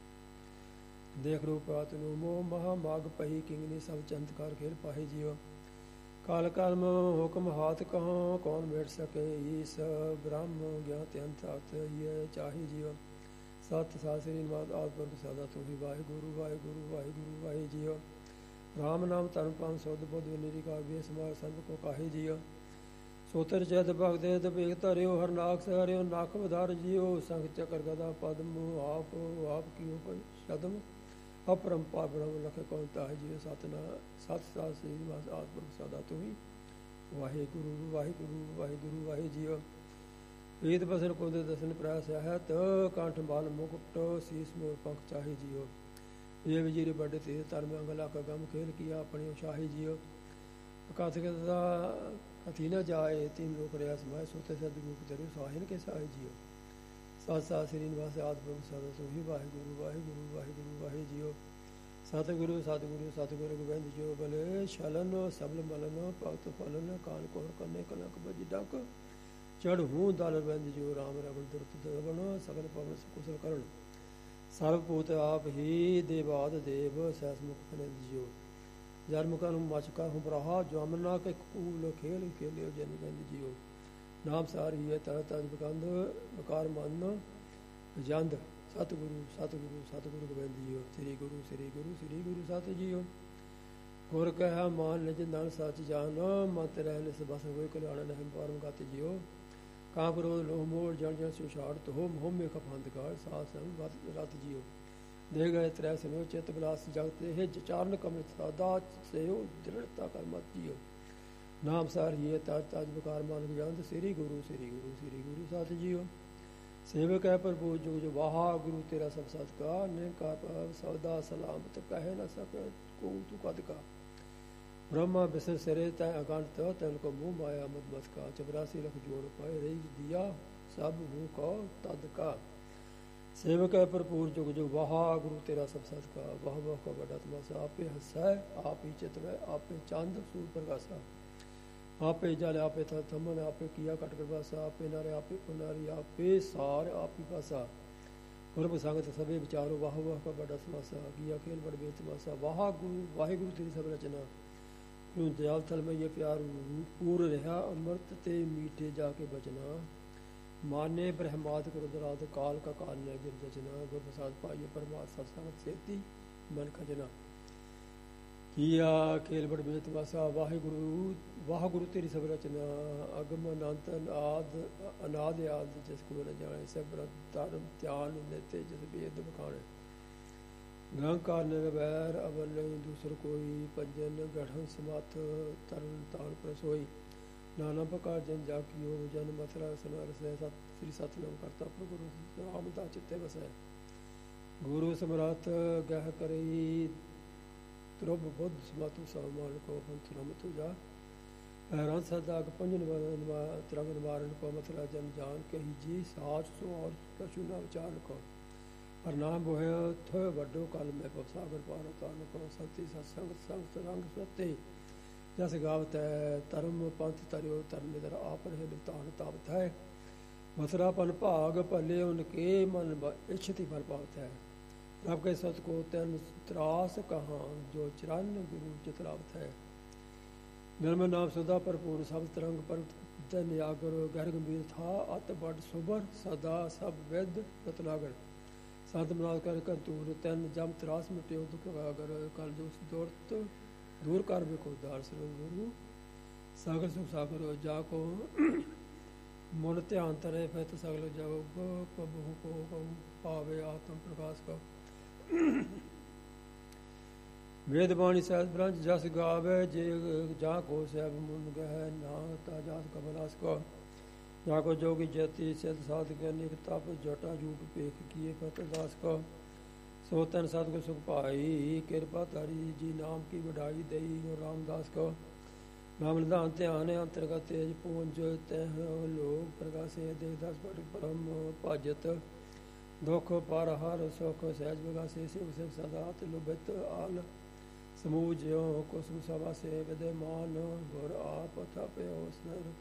ਦੇਖ ਰੂਪਾਤ ਨੂੰ ਮੋਹ ਮਹਾ ਮਾਗ ਪਹੀ ਕਿੰਗਨੀ ਸਭ ਚੰਤਕਾਰ ਖੇਲ ਪਾਹੇ ਜੀਓ ਕਾਲ ਕਲਮ ਹੁਕਮ ਹਾਥ ਕਹਾਂ ਕੌਣ ਬੈਠ ਸਕੇ ਈਸ ਬ੍ਰਹਮ ਗਿਆਤ ਅੰਤ ਆਤ ਇਹ ਚਾਹੀ ਜੀਓ ਸਤ ਸਾਸਰੀ ਨਿਵਾਸ ਆਤਮਰ ਸਦਾ ਤੂੰ ਹੀ ਵਾਹਿਗੁਰੂ ਵਾਹਿਗੁਰੂ ਵਾਹਿਗੁਰੂ ਵਾਹਿ ਜੀਓ ਰਾਮ ਨਾਮ ਧਰਮ ਪੰਨ ਸੁਧ ਬੁੱਧ ਨਿਰਿਕਾਰ ਵੇਸ ਮਾਰ ਸੰਤ ਕੋ ਕਾਹੇ ਜੀਓ ਸੋਤਰ ਚੈਤ ਭਗਦੇ ਦਬੇਗ ਧਰਿਓ ਹਰ ਨਾਕ ਸਹਰਿਓ ਨਖ ਵਧਾਰ ਜੀਓ ਸੰਗ ਚੱਕਰ ਗਦਾ ਪਦਮ ਆਪ ਕੀਓ ਸ਼ਦਮ ਅਪਰੰਪਾਰ ਬ੍ਰਹਮ ਲਖੇ ਕੌਣ ਤਾਹਿ ਜੀਓ ਸਤਨਾ ਸਤ ਸਾਸਰੀ ਨਿਵਾਸ ਆਤਮਰ ਸਦਾ ਤੂੰ ਹੀ ਵਾਹਿਗੁਰੂ ਵਾਹਿਗੁਰੂ ਵਾਹਿਗੁਰੂ ਵਾਹਿ ਜੀਓ ਵੇਦ ਬਸਨ ਕੋਦੇ ਦਸਨ ਪ੍ਰਾਸ ਹੈ ਤ ਕੰਠ ਬਾਲ ਮੁਕਟ ਸੀਸ ਮੋਰ ਪੰਖ ਚਾਹੀ ਜੀਓ ਇਹ ਵਜੀਰੇ ਵੱਡੇ ਤੇ ਤਰ ਮੈਂ ਅੰਗਲਾ ਕਾ ਗਮ ਖੇਲ ਕੀਆ ਆਪਣੀ ਉਸ਼ਾਹੀ ਜੀਓ ਕਥ ਦਾ ਅਥੀ ਨ ਜਾਏ ਤਿਨ ਲੋਕ ਰਿਆ ਸਮਾਇ ਸੋਤੇ ਸਦ ਰੂਪ ਤੇਰੇ ਸਾਹਿਨ ਕੇ ਸਾਈ ਜੀਓ ਸਤ ਸ੍ਰੀ ਨਿਵਾਸ ਆਤਮ ਸਦਾ ਤੂੰ ਹੀ ਵਾਹਿਗੁਰੂ ਵਾਹਿਗੁਰੂ ਵਾਹਿਗੁਰੂ ਵਾਹਿ ਜੀਓ ਸਤਿਗੁਰੂ ਸਤਿਗੁਰੂ ਸਤਿਗੁਰੂ ਗੋਬਿੰਦ ਜੀਓ ਬਲੇ ਸ਼ਲਨ ਸਬਲ ਮਲਨ ਭਗਤ ਫਲਨ ਕਾਨ ਕੋਰ ਕੰਨੇ ਕਨਕ ਬਜੀ ਡਕ ਚੜ ਹੂੰ ਦਲ ਬੰਦ ਜੋ ਰਾਮ ਰਵਣ ਦੁਰਤ ਦਵਨ ਸਗਲ ਪਵਨ ਕੁਸਲ ਕਰਨ ਸਰਬ ਭੂਤ ਆਪ ਹੀ ਦੇਵਾਦ ਦੇਵ ਸੈਸ ਮੁਖ ਕਨੰਦ ਜਿਓ ਜਰ ਮੁਖਾਂ ਨੂੰ ਮਚਕਾ ਹੁ ਬਰਾਹਾ ਜਮਨਾ ਕੇ ਕੂਲ ਖੇਲ ਖੇਲਿਓ ਜਨ ਬੰਦ ਜਿਓ ਨਾਮ ਸਾਰੀ ਹੈ ਤਰ ਤਜ ਬਕੰਦ ਵਿਕਾਰ ਮਨ ਜੰਦ ਸਤਿਗੁਰੂ ਸਤਿਗੁਰੂ ਸਤਿਗੁਰੂ ਗੋਬਿੰਦ ਜੀਓ ਸ੍ਰੀ ਗੁਰੂ ਸ੍ਰੀ ਗੁਰੂ ਸ੍ਰੀ ਗੁਰੂ ਸਤ ਜੀਓ ਗੁਰ ਕਹਿ ਮਾਨ ਨਿਜ ਨਾਮ ਸੱਚ ਜਾਨ ਮਤ ਰਹਿ ਨਿਸ ਬਸ ਹੋਏ ਕਲਿਆਣ ਨਹਿ ਪਰਮ ਗਤ ਜਿਓ ਕਾਮ ਕ੍ਰੋਧ ਲੋਭ ਮੋਹ ਜਨ ਜਨ ਸੁਛਾੜਤ ਹੋ ਮੋਹ ਮੇ ਖਪੰਦਕਾਰ ਸਾਧ ਸੰਗ ਰਤ ਜੀਓ ਦੇ ਗਏ ਤ੍ਰੈ ਸਮਿਓ ਚਿਤ ਬਿਲਾਸ ਜਗਤ ਇਹ ਚਾਰਨ ਕਮਿਤ ਸਾਦਾ ਸੇਉ ਦ੍ਰਿੜਤਾ ਕਰ ਮਤ ਜੀਓ ਨਾਮ ਸਾਰੀਏ ਤਜ ਤਜ ਵਿਕਾਰ ਮਾਨਕ ਜੰਦ ਸ੍ਰੀ ਗੁਰੂ ਸ੍ਰੀ ਗੁਰੂ ਸ੍ਰੀ ਗੁਰੂ ਸਤ ਜੀਓ ਸੇਵਕ ਹੈ ਪ੍ਰਭੂ ਜੋ ਜੋ ਵਾਹਿਗੁਰੂ ਤੇਰਾ ਸਭ ਸਤਿਕਾਰ ਨੇ ਕਾ ਸੌਦਾ ਸਲਾਮਤ ਕਹਿ ਨ ਸਕੇ ਕੋ ਤੂੰ ਕਦ ਕਾ ब्रह्मा बिसर सिरे तय अगंत तन को मुँह माया मत का 84 लख जोड़ पाए रही दिया सब मुँह को तद का सेवक है भरपूर जुग जुग वाहा गुरु तेरा सब सत का वाह वाह का बड़ा तमाशा आपे हंसा आप ही चितवै आपे चंद सूर प्रकाशा आपे जल आपे थमन आपे किया कट करवासा आपे नारे आपे पुनारी आपे सार आप ही पासा गुरु संगत सभी विचारो वाह वाह का बड़ा तमाशा किया खेल बड़ बे तमाशा वाह गुरु वाहिगुरु तेरी सब रचना दयाल थल में ये प्यार पूर रहा अमृत ते मीठे जाके बचना माने ब्रह्माद रुद्राद काल का काल ने गिर जचना गुर प्रसाद पाइए परमात्मा सत्संग सेती मन खजना किया खेल बड़ बेत वासा वाहिगुरु तेरी सब रचना अगम अनंत अनाद आद जिसको न जाने सब धर्म ध्यान लेते जिस वेद बखाने निरंकार निरवैर अवर नहीं दूसर कोई पंजन गढ़ समथ तरन तान प्रसोई नाना प्रकार जन जाकियो जन मथुरा सनर से सत श्री सतनाम करता प्रभु रामदा चित्ते बसै गुरु समरथ गह करई त्रुभ बुद्ध समतु समान को पंथ रम तुजा हैरान सदाग पंजन तरंग निवारण को मथुरा जन जान कही जी साच सो और कछु न विचार को प्रणाम बोहे थ वड्डो काल में सागर पार तान को सती सत्संग संग रंग सते जस गावत है धर्म पंथ तरियो धर्म निधर आप रहे नितान तावत है मथुरा पन भाग भले उनके मन इच्छति फल पावत है रब के सत को तन त्रास कहाँ जो चरण गुरु चितलावत है निर्मल नाम सुधा भरपूर सब तरंग पर धन यागर गहर गंभीर था अत बड़ सुबर सदा सब वेद रत्नागर संत मनाद कर कंतूर तन जम त्रास मिट्यो दुख अगर कल जो दौड़त दूर कर बेको दार सरंग गुरु ਸਗਲ ਸੁਖ ਸਾਗਰ ਜਾ ਕੋ ਮੁਨ ਧਿਆਨ ਤਰੇ ਫਿਤ ਸਗਲ ਜਗ ਕਬਹੁ ਕੋ ਪਾਵੇ ਆਤਮ ਪ੍ਰਕਾਸ਼ ਕੋ ਵੇਦ ਬਾਣੀ ਸਹਿਜ ਬ੍ਰੰਜ ਜਸ ਗਾਵੇ ਜੇ ਜਾ ਕੋ ਸਹਿਬ ਮੁਨ ਗਹਿ ਨਾ ਤਾ ਜਾਤ ਕਬਲਾਸ ਕੋ ਜਾ ਕੋ ਜੋਗੀ ਜਤੀ ਸਿਧ ਸਾਧ ਕੇ ਨਿਕ ਤਪ ਜਟਾ ਜੂਟ ਪੇਖ ਕੀਏ ਫਤ ਦਾਸ ਕੋ ਸੋ ਤਨ ਸਤਿਗੁਰ ਸੁਖ ਭਾਈ ਕਿਰਪਾ ਤਾਰੀ ਜੀ ਨਾਮ ਕੀ ਵਡਾਈ ਦਈ ਗੁਰੂ ਰਾਮਦਾਸ ਕੋ ਨਾਮ ਨਿਧਾਨ ਧਿਆਨ ਅੰਤਰਗਤ ਤੇਜ ਪੂੰਜ ਤਹ ਲੋਕ ਪ੍ਰਗਾਸੇ ਦੇ ਦਸ ਪਟ ਪਰਮ ਭਾਜਤ ਦੁਖ ਪਰ ਹਰ ਸੁਖ ਸਹਿਜ ਵਿਗਾਸੇ ਸਿਵ ਸਿਵ ਸਦਾ ਤਿਲੁਬਿਤ ਆਲ ਸਮੂਹ ਜਿਉ ਕੁਸੁਮ ਸਭਾ ਸੇ ਵਿਦਮਾਨ ਗੁਰ ਆਪ ਥਾਪਿਓ ਸਨਰ